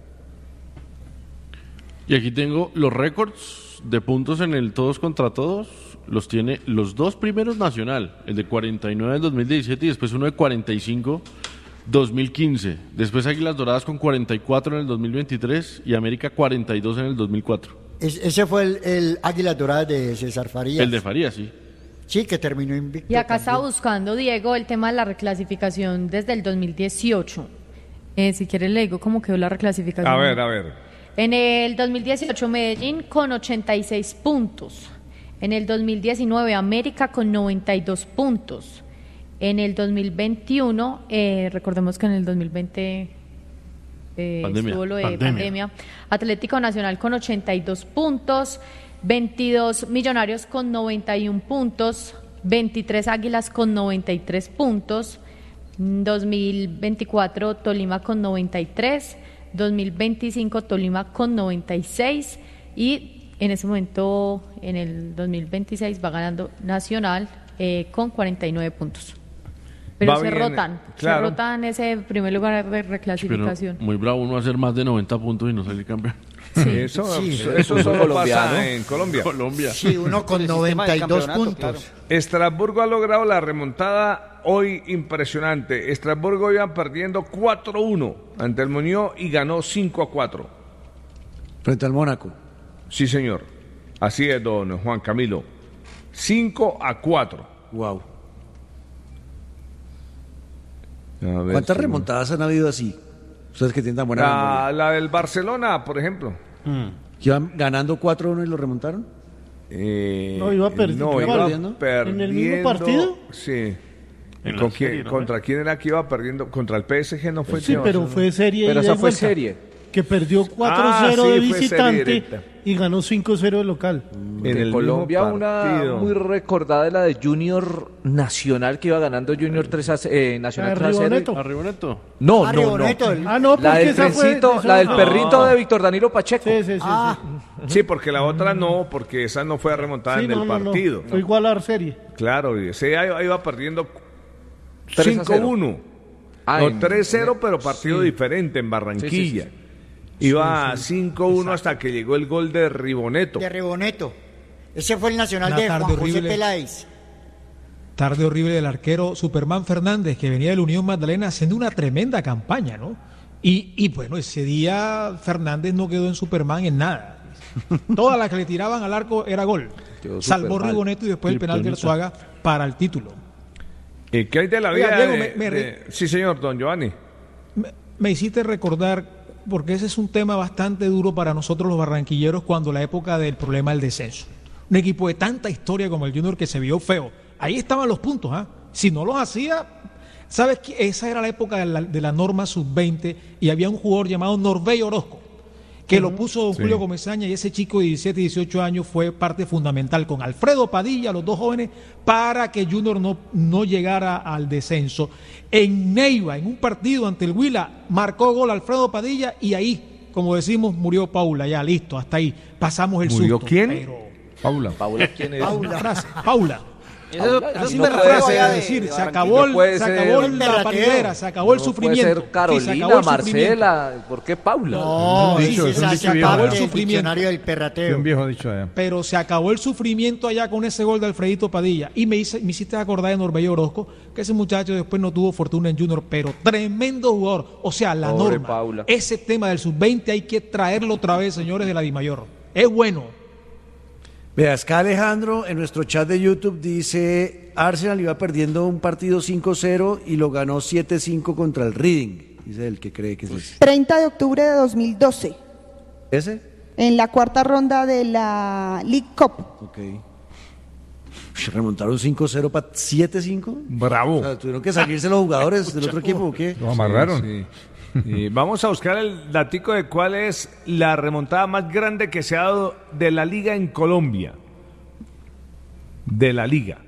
Y aquí tengo los récords de puntos en el todos contra todos. Los tiene los dos primeros Nacional, el de cuarenta y nueve en dos mil diecisiete y después uno de cuarenta y cinco dos mil quince. Después Águilas Doradas con cuarenta y cuatro en el dos mil veintitrés y América cuarenta y dos en el dos mil cuatro. Es- ese fue el, el Águilas Doradas de César Farías. El de Farías, sí. Sí, que terminó invicto. Y acá está buscando, Diego, el tema de la reclasificación desde el dos mil dieciocho. Eh, si quieres le digo cómo quedó la reclasificación. A ver, a ver. En el dos mil dieciocho Medellín con ochenta y seis puntos. En el dos mil diecinueve América con noventa y dos puntos. En el dos mil veintiuno, eh, recordemos que en el dos mil veinte eh, Pandemia. estuvo lo de Pandemia. pandemia. Atlético Nacional con ochenta y dos puntos. veintidós Millonarios con noventa y uno puntos. veintitrés Águilas con noventa y tres puntos. dos mil veinticuatro Tolima con noventa y tres. dos mil veinticinco Tolima con noventa y seis y en ese momento en el dos mil veintiséis va ganando Nacional eh, con cuarenta y nueve puntos. Pero Va se bien, rotan, claro. se rotan ese primer lugar de Pero reclasificación. muy bravo uno hacer más de noventa puntos y no salir campeón. Eso, Sí. eso solo Colombiano. pasa en Colombia. Colombia. Sí, uno con El sistema noventa y del dos campeonato, puntos. claro. Estrasburgo ha logrado la remontada hoy impresionante. Estrasburgo iba perdiendo cuatro uno ante el Muñoz y ganó cinco a cuatro. Frente al Mónaco. Sí, señor. Así es, don Juan Camilo. cinco a cuatro. Wow. A ver ¿Cuántas si- remontadas han habido así? Ustedes que tienen tan buena La, memoria. la del Barcelona, por ejemplo. ¿Que iban ganando cuatro uno y lo remontaron? Eh, No, iba perdi- no, iba iba perdiendo. perdiendo. ¿En el mismo partido? Sí. En ¿Con la quién- serie, ¿no? ¿Contra quién era que iba perdiendo? ¿Contra el P S G no fue? Sí, no, pero eso- fue serie Pero ida y esa fue vuelta, serie. que perdió cuatro cero Ah, de sí, fue serie visitante directa. y ganó cinco cero de local. En De el Colombia mismo una partido. muy recordada de la de Junior Nacional que iba ganando Junior tres a eh, Nacional tres a cero. Riboneto. Arriba Neto. No, Ah, no, no. Riboneto, el- Ah, no, La porque del esa fue... trencito, esa- la del no. perrito de Víctor Danilo Pacheco. Sí, sí, sí. Ah, Sí, porque la otra no, porque esa no fue remontada sí. en Sí, no, el no, no. partido. Fue igual a la serie. Claro, y ese iba, iba perdiendo tres a cinco cero. uno. Ah, No, en- tres cero, en- pero partido sí. diferente en Barranquilla. Sí, sí, Iba cinco uno hasta que llegó el gol de Riboneto. de Riboneto. Ese fue el Nacional Una de tarde Juan José horrible. Peláez. Tarde horrible del arquero Superman Fernández, que venía de la Unión Magdalena haciendo una tremenda campaña, ¿no? Y, y bueno, ese día Fernández no quedó en Superman en nada. Todas las que le tiraban al arco era gol. Quedó Salvó súper mal. Riboneto y después el penal de Kryptonita. Arzuaga para el título. Eh, ¿Qué hay de la Oiga, vida Diego, de- me- me re- de- Sí, señor, don Giovanni. Me, me hiciste recordar, porque ese es un tema bastante duro para nosotros los barranquilleros cuando la época del problema del descenso. Un equipo de tanta historia como el Junior que se vio feo. Ahí estaban los puntos, ¿ah? Si no los hacía, ¿sabes qué? Esa era la época de la, de la norma sub veinte y había un jugador llamado Norbey Orozco, que lo puso don Sí. Julio Comesaña y ese chico de diecisiete, dieciocho años fue parte fundamental con Alfredo Padilla, los dos jóvenes, para que Junior no, no llegara al descenso. En Neiva, en un partido ante el Huila, marcó gol Alfredo Padilla y ahí, como decimos, murió Paula, ya listo, hasta ahí, pasamos el ¿Murió susto. quién? Pero, Paula. Paula, ¿quién es? Paula, frase, Paula. Eso, eso es Así un me verdadero frase allá a de- decir, de se Barranquilla. acabó, el, No puede se ser acabó un la derrateo. paridera, se acabó el No sufrimiento. puede ser Sí, se Carolina, acabó el sufrimiento. Marcela, ¿por qué Paula? No, un sí, dicho, sí, es un se dicho acabó viejo, el ¿no? Sufrimiento. diccionario del Es perrateo. un viejo dicho allá. Pero se acabó el sufrimiento allá con ese gol de Alfredito Padilla. Y me, hice, me hiciste acordar de Norbey Orozco, que ese muchacho después no tuvo fortuna en Junior, pero tremendo jugador. O sea, la Pobre norma. Paula. Ese tema del sub veinte hay que traerlo otra vez, señores de la Dimayor. Es bueno. Vea, acá Alejandro en nuestro chat de YouTube dice, Arsenal iba perdiendo un partido cinco cero y lo ganó siete cinco contra el Reading. Dice el que cree que es ese. treinta de octubre de dos mil doce, ¿Ese? en la cuarta ronda de la League Cup. Ok. Ush, ¿remontaron cinco cero para siete cinco? Bravo. O sea, ¿tuvieron que salirse los jugadores del otro equipo o qué? Lo amarraron. Sí, Y vamos a buscar el datico de cuál es la remontada más grande que se ha dado de la liga en Colombia. De la liga.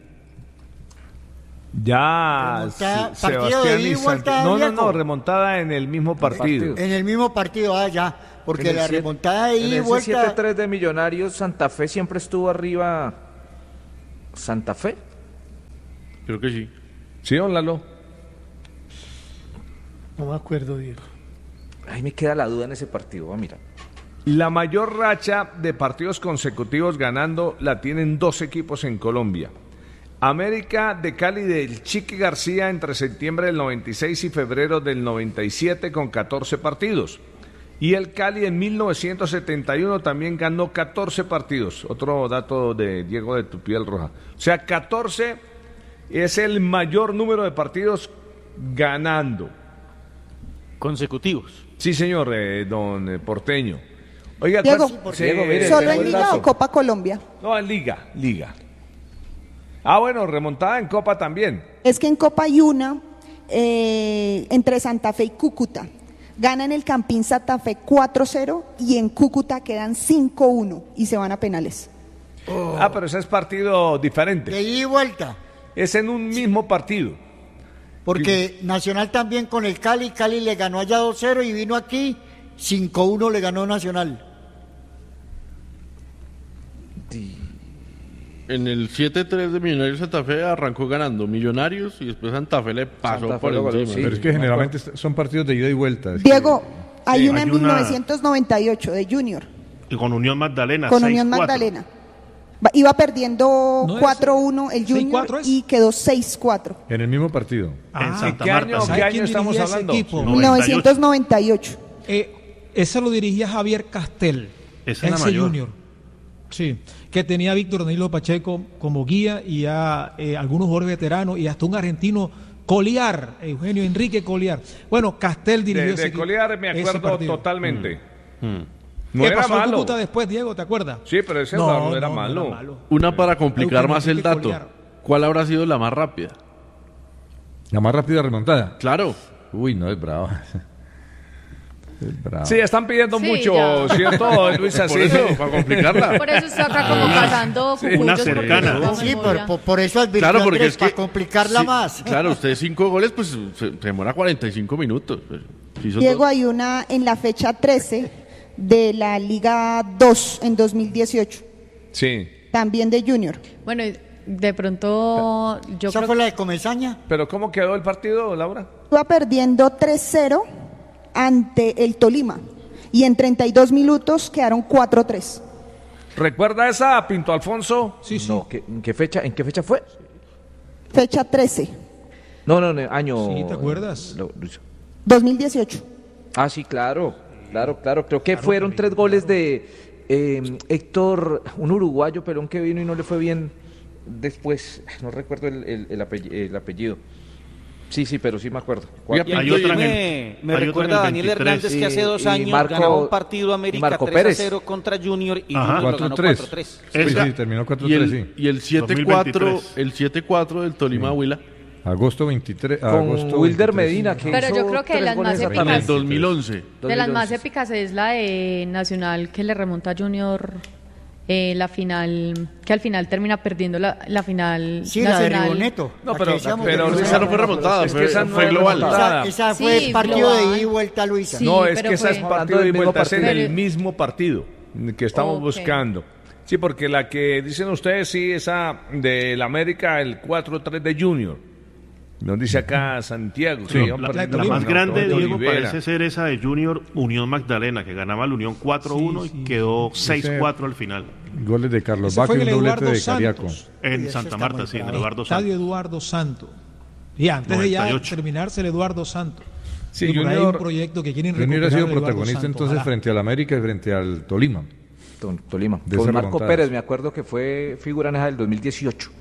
Ya Remontada, Se- partido Sebastián de ida y y vuelta, Santi- No, no, Diego. no, remontada en el mismo partido. En el mismo partido, ah, ya. Porque En el la siete- remontada de en ida y ese vuelta. siete tres de Millonarios, Santa Fe siempre estuvo arriba. ¿Santa Fe? Creo que sí. ¿Sí, don Lalo? No me acuerdo, Diego. Ahí me queda la duda en ese partido, va, mira. La mayor racha de partidos consecutivos ganando la tienen dos equipos en Colombia. América de Cali del Chiqui García entre septiembre del noventa y seis y febrero del noventa y siete con catorce partidos. Y el Cali en mil novecientos setenta y uno también ganó catorce partidos. Otro dato de Diego de Tupiel Roja. O sea, catorce es el mayor número de partidos ganando. Consecutivos. Sí, señor, eh, don eh, Porteño. Oiga, Diego, ¿cuál- sí, mire, ¿solo tengo en el Liga dato. o Copa Colombia? No, en Liga, Liga. Ah, bueno, remontada en Copa también. Es que en Copa hay una eh, entre Santa Fe y Cúcuta. Ganan el Campín Santa Fe cuatro cero y en Cúcuta quedan cinco uno y se van a penales. Ah, pero ese es partido diferente. De ida y vuelta. Es en un mismo partido. Porque Nacional también con el Cali, Cali le ganó allá dos cero y vino aquí cinco uno le ganó Nacional. En el siete tres de Millonarios Santa Fe arrancó ganando Millonarios y después Santa Fe le pasó Santa Fe por lo ganó, encima. sí. Pero es que generalmente est- son partidos de ida y vuelta. es Diego, hay Sí, una hay en una- mil novecientos noventa y ocho de Junior Y con Unión Magdalena. con seis Unión cuatro. Magdalena. Va- Iba perdiendo ¿No es cuatro uno el seis Junior cuatro es? y quedó seis cuatro. que en el mismo partido. En Ah, Santa ¿Qué Marta. año, sí. qué ¿Sabe año quién estamos dirigía ese hablando? equipo? No. mil novecientos noventa y ocho. Eh, ese lo dirigía Javier Castel, Esa es la ese mayor. Junior. Sí, que tenía a Víctor Danilo Pacheco como guía y a eh, algunos jugadores veteranos y hasta un argentino, Coliar, Eugenio Enrique Coliar. Bueno, Castel dirigió De, ese de equipo- Coliar me ese acuerdo partido. totalmente. Mm. No ¿Qué era pasó al malo. Cúcuta después, Diego? ¿Te acuerdas? Sí, pero ese no, era malo. Una para complicar Eugenio más el Enrique dato. Coliar. ¿Cuál habrá sido la más rápida? La más rápida remontada. Claro. Uy, no, es bravo. Es bravo. Sí, están pidiendo Sí, mucho, ya. ¿cierto, Luisa? Por Sí. eso, para complicarla. Por eso está acá como pasando Sí, cucuyo una porque cercana. no tengo Sí, memoria. por, por, por eso advirtió Claro, porque Andrés, es que para complicarla sí, más. Claro, usted cinco goles, pues se, se demora cuarenta y cinco minutos. Si hizo Diego, dos- hay una en la fecha trece de la Liga dos en dos mil dieciocho, Sí, también de Junior. Bueno, y de pronto yo ¿Esa creo fue la de Comesaña? pero ¿cómo quedó el partido, Laura? Iba perdiendo tres cero ante el Tolima y en treinta y dos minutos quedaron cuatro tres. ¿Recuerda esa, Pinto Alfonso? Sí, sí. No, ¿qué- ¿en qué fecha? ¿En qué fecha fue? Fecha trece, No, no, no, año. Sí, ¿te acuerdas? Lo- Luis. dos mil dieciocho. Ah, sí, claro, claro, claro. Creo que fueron tres goles de eh, Héctor, un uruguayo, pelón que vino y no le fue bien después. No recuerdo el, el- el apellido, el apellido. Sí, sí, pero sí me acuerdo. Oiga, Y Hay a mí otra en me, el- me hay otra recuerda en el a Daniel veintitrés. Hernández que hace Y- dos y años Marco- ganaba un partido y América Marco tres a Pérez. cero contra Junior y Ajá. Junior lo ganó cuatro tres. cuatro tres. Sí, Esa- sí, terminó cuatro y, tres, el, sí. y el siete cuatro, dos mil veintitrés. el siete cuatro del Tolima Huila. Agosto veintitrés. Con agosto Wilder veintitrés. Medina, que Pero hizo yo creo que tres las goles más esa épicas- En el tarde. dos mil once. de las más dos mil once. épicas es la de Nacional que le remonta a Junior eh, la final, que al final termina perdiendo la, la final Sí, la de nacional. Riboneto. No, la pero- que decíamos pero de Luisa Esa no fue remontada, Es que fue, esa no fue es global. remontada. Esa, esa Sí, fue partido global. de ida y vuelta, Luisa. Sí, no, es pero que esa fue- es partido Hablando de del mismo vuelta, es en partido. el mismo partido que estamos Ok. buscando. Sí, porque la que dicen ustedes, sí, esa del América, el cuatro tres de Junior. Nos dice acá Santiago. Sí, que iban la, perdiendo la con más grande, Antonio Diego, Olivera. parece ser esa de Junior Unión Magdalena, que ganaba la Unión cuatro uno Sí, sí. y quedó seis cuatro al final. Goles de Carlos Ese Vaca fue y en un el doblete Eduardo de Cariaco. Santos. En Y eso Santa está Marta, muy sí, en el bravo. Eduardo Estadio Santos. Eduardo Santo. Y antes noventa y de ya ocho. terminarse el Eduardo Santos. Sí, Y por ahí hay Junior- un proyecto que quieren Junior ha recuperar sido el Eduardo protagonista Santos. entonces Ojalá. frente al América y frente al Tolima. Ton- Tolima. De Con esas Marco remontadas. Pérez, me acuerdo que fue figura en esa del dos mil dieciocho.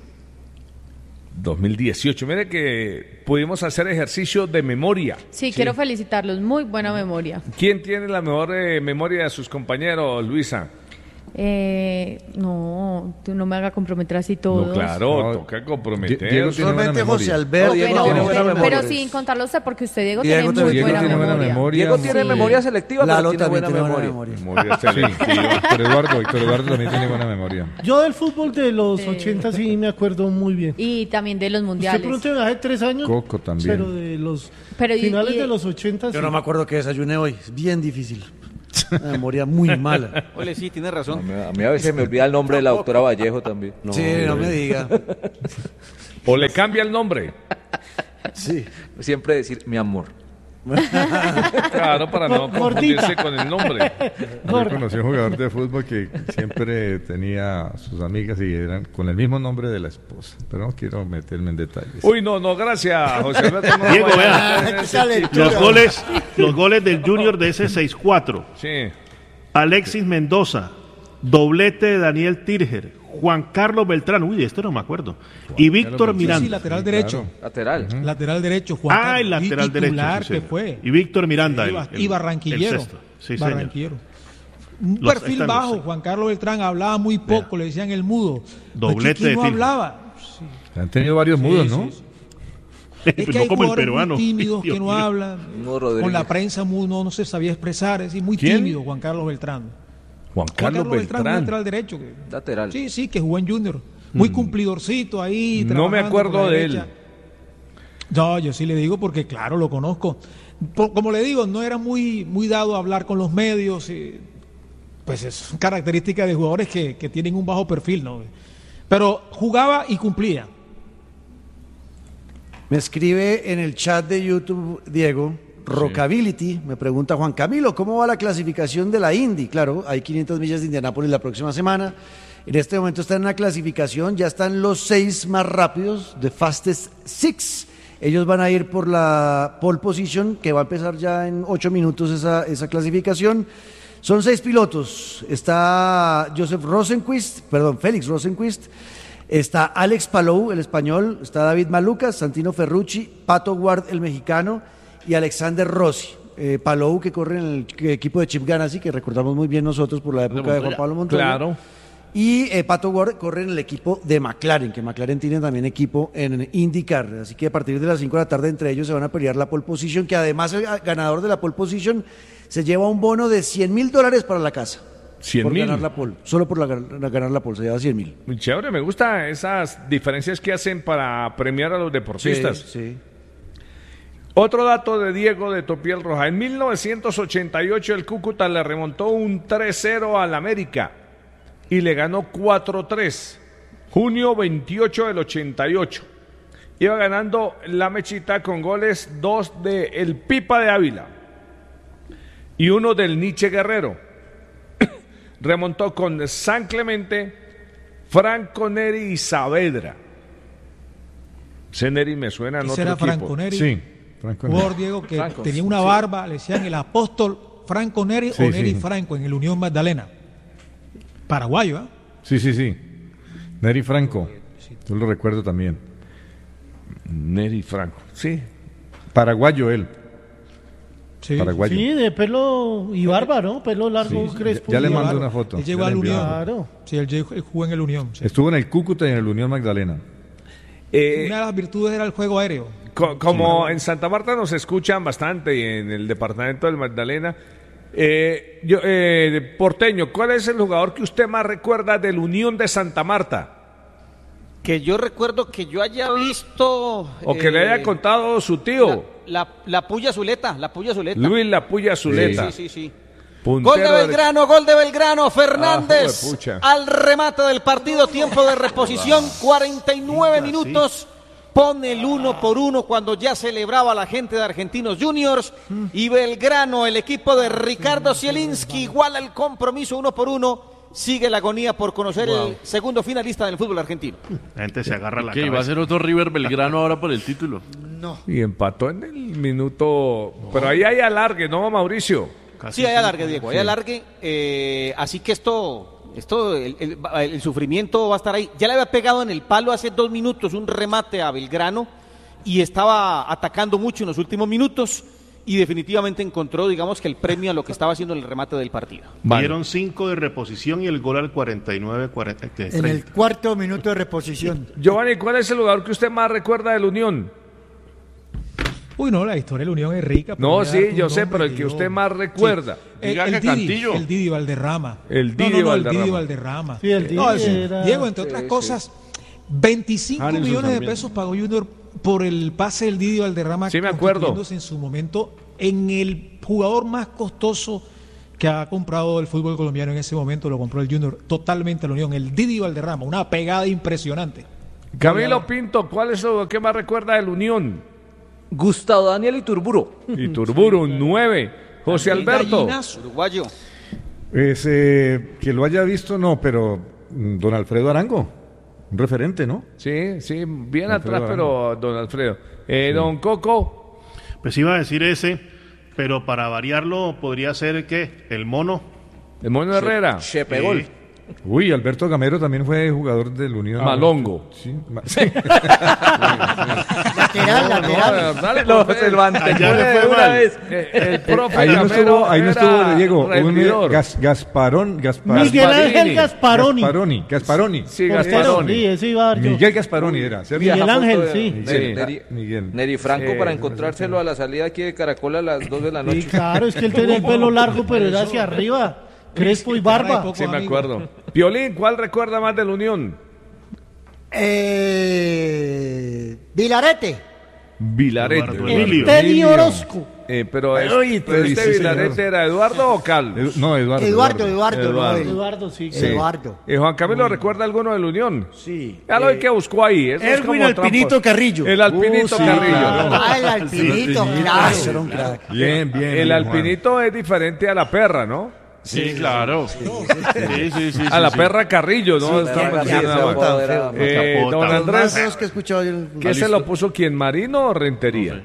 dos mil dieciocho. Mire que pudimos hacer ejercicio de memoria. Sí, quiero felicitarlos, muy buena memoria. ¿Quién tiene la mejor eh, memoria de sus compañeros, Luisa? Eh, no, tú no me hagas comprometer así todo. No, claro, toca comprometer. Diego tiene buena Solamente José memoria. Alberto. Diego Pero, tiene buena pero, memoria. pero sin contarlo usted, porque usted, Diego, Diego tiene muy Diego buena, tiene buena memoria. memoria. Diego tiene Sí. memoria selectiva, Lalo pero tiene también buena tiene buena memoria. memoria. Memoria selectiva. Héctor Eduardo, Héctor Eduardo también tiene buena memoria. Yo del fútbol de los Sí. ochenta sí me acuerdo muy bien. Y también de los Usted mundiales. pregúnteme hace tres años. Coco también. Pero de los Pero y- finales y- de los ochenta Yo no me acuerdo que desayuné hoy. Es bien difícil. Una memoria muy mala. Ole, sí, tiene A razón. mí, a mí a veces me olvida el nombre de la doctora Vallejo también. sí, no me diga. O le cambia el nombre. Sí. Siempre decir mi amor. Claro, para no Gordita. confundirse con el nombre. Yo conocí a un jugador de fútbol que siempre tenía sus amigas y eran con el mismo nombre de la esposa. Pero no quiero meterme en detalles. Uy, no, no, gracias, José Alberto. No Diego, vaya vea, a hacer ese tipo. Los goles, los goles del Junior de ese seis cuatro. Sí. Alexis Mendoza, doblete de Daniel Tirger, Juan Carlos Beltrán, uy, de este no me acuerdo, y Víctor Sí, Miranda. sí, lateral derecho. Lateral. Lateral derecho, Juan Ah, Carlos. el lateral Y derecho. titular sí, que señor. fue. Y Víctor Miranda. Y, el- ba- el- y barranquillero. el sexto. Sí, señor. barranquillero. Un Los- perfil están los bajo, seis. Juan Carlos Beltrán hablaba muy poco, le decían el mudo. Doblete Chiqui de no Tirger. hablaba. Han tenido varios Sí, mudos, sí, ¿no? sí. Es que No hay como el jugadores peruano. muy tímidos Dios que no mío. hablan. No, Rodríguez. Con la prensa muy- no, no se sabía expresar, es decir, muy ¿Quién? tímido Juan Carlos Beltrán. Juan Juan Carlos Carlos Beltrán, un Beltrán. lateral derecho. que- Lateral. Sí, sí, que jugó en Junior. Muy cumplidorcito ahí. No me trabajando acuerdo por la de derecha. él. No, yo sí le digo porque, claro, lo conozco. Por- como le digo, no era muy, muy dado a hablar con los medios. eh, pues es característica de jugadores que, que tienen un bajo perfil, ¿no? Pero jugaba y cumplía. Me escribe en el chat de YouTube, Diego, Rockability, me pregunta Juan Camilo, ¿cómo va la clasificación de la Indy? Claro, hay quinientas millas de Indianápolis la próxima semana. En este momento están en la clasificación, ya están los seis más rápidos, The Fastest Six. Ellos van a ir por la pole position, que va a empezar ya en ocho minutos esa, esa clasificación. Son seis pilotos. Está Joseph Rosenquist, perdón, Félix Rosenquist. Está Alex Palou, el español. Está David Malucas, Santino Ferrucci, Pato Ward, el mexicano. Y Alexander Rossi. Eh, Palou, que corre en el que- equipo de Chip Ganassi, que recordamos muy bien nosotros por la época de Juan Pablo Montoya. Claro. Y eh, Pato Ward corre en el equipo de McLaren, que McLaren tiene también equipo en IndyCar. Así que a partir de las cinco de la tarde entre ellos se van a pelear la pole position, que además el ganador de la pole position se lleva un bono de cien mil dólares para la casa. cien por mil. ganar la pole. Solo por la, la- ganar la pole se lleva cien mil. Muy chévere, me gusta esas diferencias que hacen para premiar a los deportistas. Sí, sí. Otro dato de Diego de Topiel Roja. En mil novecientos ochenta y ocho el Cúcuta le remontó un tres cero al América y le ganó cuatro tres. Junio veintiocho del ochenta y ocho. Iba ganando la Mechita con goles, dos de el Pipa de Ávila y uno del Nietzsche Guerrero. Remontó con San Clemente, Franco Neri y Saavedra. Ese Neri me suena en Ese otro era equipo. Franco Neri. Sí, Franco Jugador, Neri. Diego, que Franco, tenía una sí. barba, le decían el apóstol Franco Neri Sí, o Neri sí. Franco en el Unión Magdalena. Paraguayo, ¿ah? Sí, sí, sí. Neri Franco. Yo lo recuerdo también. Neri Franco. Sí. Paraguayo él. Sí. Paraguayo. Sí, de pelo y barba, ¿no? Pelo largo, Sí, crespo. ya, ya le y mando barba. una foto. Él llegó Ya al le envié Unión. una foto. Claro. Sí, él llegó- él jugó en el Unión. sí. Estuvo en el Cúcuta y en el Unión Magdalena. Eh, Una de las virtudes era el juego aéreo. Co- como en Santa Marta nos escuchan bastante y en el departamento del Magdalena, eh, yo, eh, Porteño, ¿cuál es el jugador que usted más recuerda del Unión de Santa Marta? Que yo recuerdo que yo haya visto... O que le eh, haya contado su tío, La, la, la Puya Zuleta, la Puya Zuleta. Luis La Puya Zuleta. Sí, sí, sí. puntero Gol de Belgrano, gol de Belgrano, Fernández Ah, juepucha. al remate del partido, tiempo de reposición, cuarenta y nueve minutos, pone el uno por uno cuando ya celebraba la gente de Argentinos Juniors y Belgrano, el equipo de Ricardo Zielinski, iguala el compromiso uno por uno, sigue la agonía por conocer el segundo finalista del fútbol argentino. La gente se agarra la ¿Qué? ¿Va a cabeza. ser otro River Belgrano ahora por el título? Y empató en el minuto, pero ahí hay alargue, ¿no, Mauricio? Sí, hay alargue, Diego, hay alargue. eh, así que esto, esto el, el- el sufrimiento va a estar ahí. Ya le había pegado en el palo hace dos minutos un remate a Belgrano y estaba atacando mucho en los últimos minutos. y definitivamente encontró, digamos que el premio a lo que estaba haciendo en el remate del partido. Vale. Dieron cinco de reposición y el gol al cuarenta y nueve cuarenta. En el cuarto minuto de reposición. Giovanni, ¿cuál es el jugador que usted más recuerda de la Unión? Uy, no, la historia de la Unión es rica. No, sí, yo sé, pero el que usted más recuerda. Sí. El, el, Didi, el Didi Valderrama. El Didi no, no, no, Valderrama. El Didi Valderrama. Sí, el Didi no, sí. era... Diego, entre otras sí, cosas, sí. veinticinco Ah, millones de también. pesos pagó Junior por el pase del Didi Valderrama. Sí, me acuerdo. Convirtiéndose en su momento en el jugador más costoso que ha comprado el fútbol colombiano en ese momento. Lo compró el Junior totalmente la Unión. El Didi Valderrama, una pegada impresionante. Camilo Pinto, ¿cuál es lo que más recuerda de la Unión? Gustavo Daniel Iturburo. Iturburo, un nueve. José Alberto. Uruguayo. Ese, que lo haya visto, no, pero mm, don Alfredo Arango, un referente, ¿no? Sí, sí, bien Alfredo atrás, pero don Alfredo. Eh, Sí. Don Coco. Pues iba a decir ese, pero para variarlo podría ser ¿qué? El Mono. El Mono Herrera. Chepegol. Sí. Uy, Alberto Gamero también fue jugador del Unión. Malongo. Sí, ma- sí. Lateral, lateral. No, dale, Lo profe. Cervantes, allá le de fue una mal. vez. Eh, El profe Ahí no Gamero estuvo, ahí no era estuvo Diego, un rendidor. Gas- Gasparón, Gaspar- Miguel Ángel Gasparini. Gasparoni. Gasparoni, Gasparoni. Sí, Portero, Gasparoni. sí, ese iba a dar yo. Miguel Gasparoni era, ¿cierto? Miguel Viaja Ángel, foto de- sí. Neri, Sí. Neri- Miguel. Neri Franco Sí, para sí, encontrárselo a la salida aquí de Caracol a las dos de la Sí, noche. claro, es que él tenía el pelo largo, pero era hacia arriba. Crespo y barba. Sí, me acuerdo. Piolín, ¿cuál recuerda más de la Unión? Eh, Vilarete. Vilarete. Eduardo El Emilio. Teddy Orozco. Eh, pero, es- Ay, pero sí, este sí, Vilarete señor. era Eduardo o Carlos. Edu- no, Eduardo. Eduardo, Eduardo. no, Eduardo. el- Eduardo, sí. Sí. Eduardo. Eh, Juan Camilo, ¿recuerda alguno de la Unión? Sí. Ya lo Eh, que buscó ahí. Eso es Erwin como Alpinito trampa. Carrillo. El Alpinito Uh, sí, Carrillo. claro. Ah, el alpinito, Ah, claro. ese era un crack. Bien, bien. El bien, Alpinito es diferente a la perra, ¿no? Sí, claro. Sí, sí, sí. A la sí. perra Carrillo, ¿no? Estamos Perra, diciendo sí, nada más. Zapata, era- Eh, Capota. don Los Andrés, Más dos que he escuchado yo en el- ¿qué se lo puso quién? ¿Marino o Rentería?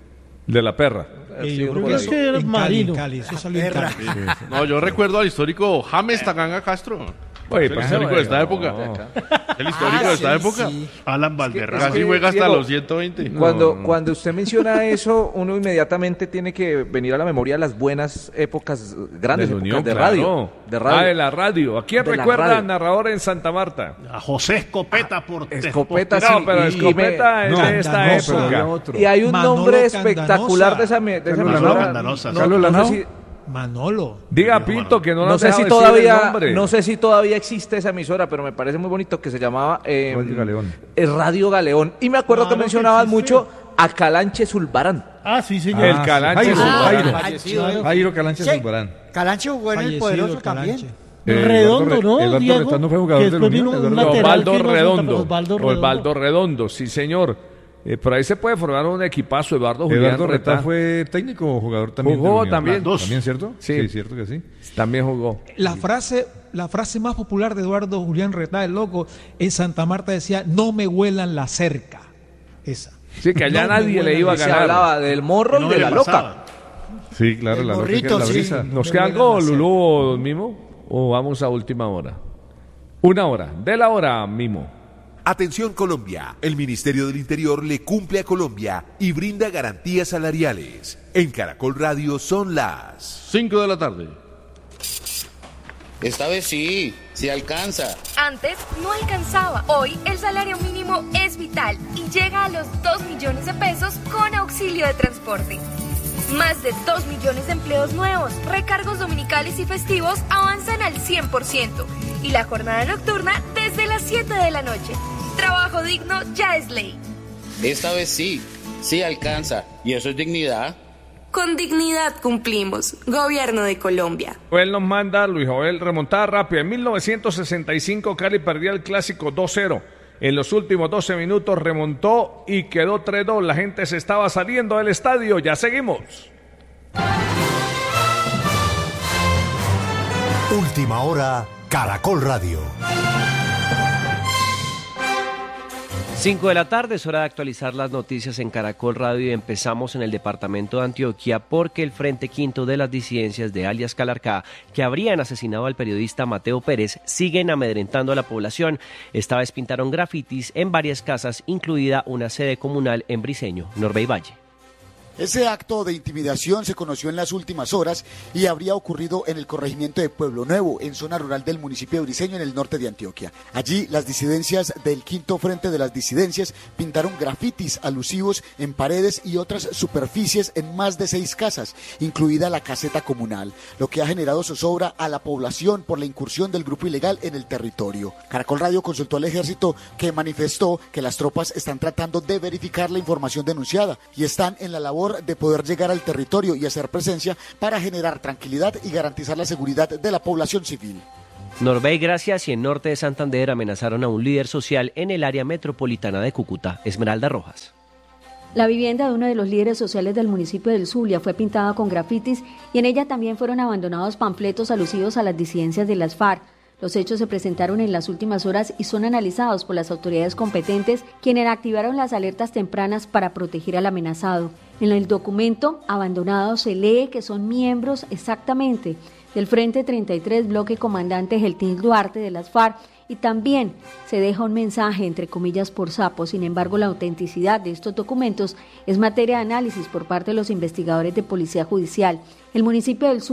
De la perra. Eh, yo creo por que ahí. eso Era en Cali, marino. en Cali, eso salió en Cali. No, yo recuerdo al histórico James Taganga Castro. Oye, el pues, histórico de esta no. época. El histórico Ah, de esta sí, época. sí. Alan Valderrama. Es Casi que, juega hasta Diego, los ciento veinte. Cuando, No. cuando usted menciona eso, uno inmediatamente tiene que venir a la memoria las buenas épocas, grandes De la épocas Unión, de claro. radio. De radio. Ah, de la radio. ¿A quién De la recuerda radio. al narrador en Santa Marta? A José Escopeta por Escopeta, sí. No, pero y- Escopeta y es me- de esta Candanosa. época. Había otro. Y hay un Manolo nombre Candanosa. espectacular de esa, me- de esa Carlos emisora. Lanao. Candanosa, No- Carlos no sé Lanao. si- Manolo. Diga, Diego Pinto, que no, No nos sé deja si decir el todavía, nombre. no sé si todavía existe esa emisora, pero me parece muy bonito que se llamaba eh, Radio Galeón. eh, Radio Galeón. Y me acuerdo Claro que que mencionaban existe. mucho a Calanche Zulbarán. Ah, sí, señor. El Ah, sí. Calanche Jairo, Zulbarán. Jairo. Fallecido, ¿eh? Jairo Calanche Sí. Zulbarán. Calanche jugó en el Fallecido, poderoso Calanche. también. Eh, Redondo, Eduardo ¿no, Re- Eduardo Diego? Retán no fue jugador Que de la después Unión. vino un Eduardo- lateral. Osvaldo que no Redondo. Osvaldo Redondo. Osvaldo Redondo, sí, señor. Eh, por ahí se puede formar un equipazo. Eduardo Julián Eduardo Retá Retá. fue técnico o jugador también. Jugó de la Unión? también. Las dos. ¿También, cierto? Sí. cierto que sí. También jugó. La frase, la frase más popular de Eduardo Julián Retá, el loco, en Santa Marta decía, no me huelan la cerca. Esa. Sí, que allá No me nadie le huelan iba a Se ganar. hablaba del morro No y de le la pasaba. loca. Sí, claro, El la loca que morrito, era la sí. brisa. ¿Nos Me queda huelan algo, la cerca. Lulú, don Mimo? ¿O vamos a última hora? Una hora. De la hora, Mimo. Atención Colombia, el Ministerio del Interior le cumple a Colombia y brinda garantías salariales. En Caracol Radio son las cinco de la tarde. Esta vez sí, sí alcanza. Antes no alcanzaba. Hoy el salario mínimo es vital y llega a los dos millones de pesos con auxilio de transporte. Más de dos millones de empleos nuevos, recargos dominicales y festivos avanzan al cien por ciento y la jornada nocturna desde las siete de la noche. Trabajo digno ya es ley. Esta vez sí, sí alcanza. Y eso es dignidad. Con dignidad cumplimos. Gobierno de Colombia. Él nos manda, Luis Joel, remontada rápida. En mil novecientos sesenta y cinco Cali perdía el clásico dos cero. En los últimos doce minutos remontó y quedó tres dos. La gente se estaba saliendo del estadio. Ya seguimos. Última hora, Caracol Radio. cinco de la tarde, es hora de actualizar las noticias en Caracol Radio y empezamos en el departamento de Antioquia porque el Frente Quinto de las disidencias de alias Calarcá, que habrían asesinado al periodista Mateo Pérez, siguen amedrentando a la población. Esta vez pintaron grafitis en varias casas, incluida una sede comunal en Briceño, Norbey Valle. Ese acto de intimidación se conoció en las últimas horas y habría ocurrido en el corregimiento de Pueblo Nuevo, en zona rural del municipio de Briceño, en el norte de Antioquia. Allí, las disidencias del Quinto Frente de las Disidencias pintaron grafitis alusivos en paredes y otras superficies en más de seis casas, incluida la caseta comunal, lo que ha generado zozobra a la población por la incursión del grupo ilegal en el territorio. Caracol Radio consultó al ejército, que manifestó que las tropas están tratando de verificar la información denunciada y están en la labor de poder llegar al territorio y hacer presencia para generar tranquilidad y garantizar la seguridad de la población civil. Norbey, gracias. Y en norte de Santander amenazaron a un líder social en el área metropolitana de Cúcuta. Esmeralda Rojas. La vivienda de uno de los líderes sociales del municipio del Zulia fue pintada con grafitis y en ella también fueron abandonados panfletos alusivos a las disidencias de las FARC. Los hechos se presentaron en las últimas horas y son analizados por las autoridades competentes, quienes activaron las alertas tempranas para proteger al amenazado. En el documento abandonado se lee que son miembros exactamente del Frente treinta y tres, bloque comandante Geltín Duarte de las FARC, y también se deja un mensaje, entre comillas, por sapo. Sin embargo, la autenticidad de estos documentos es materia de análisis por parte de los investigadores de Policía Judicial. El municipio del Sur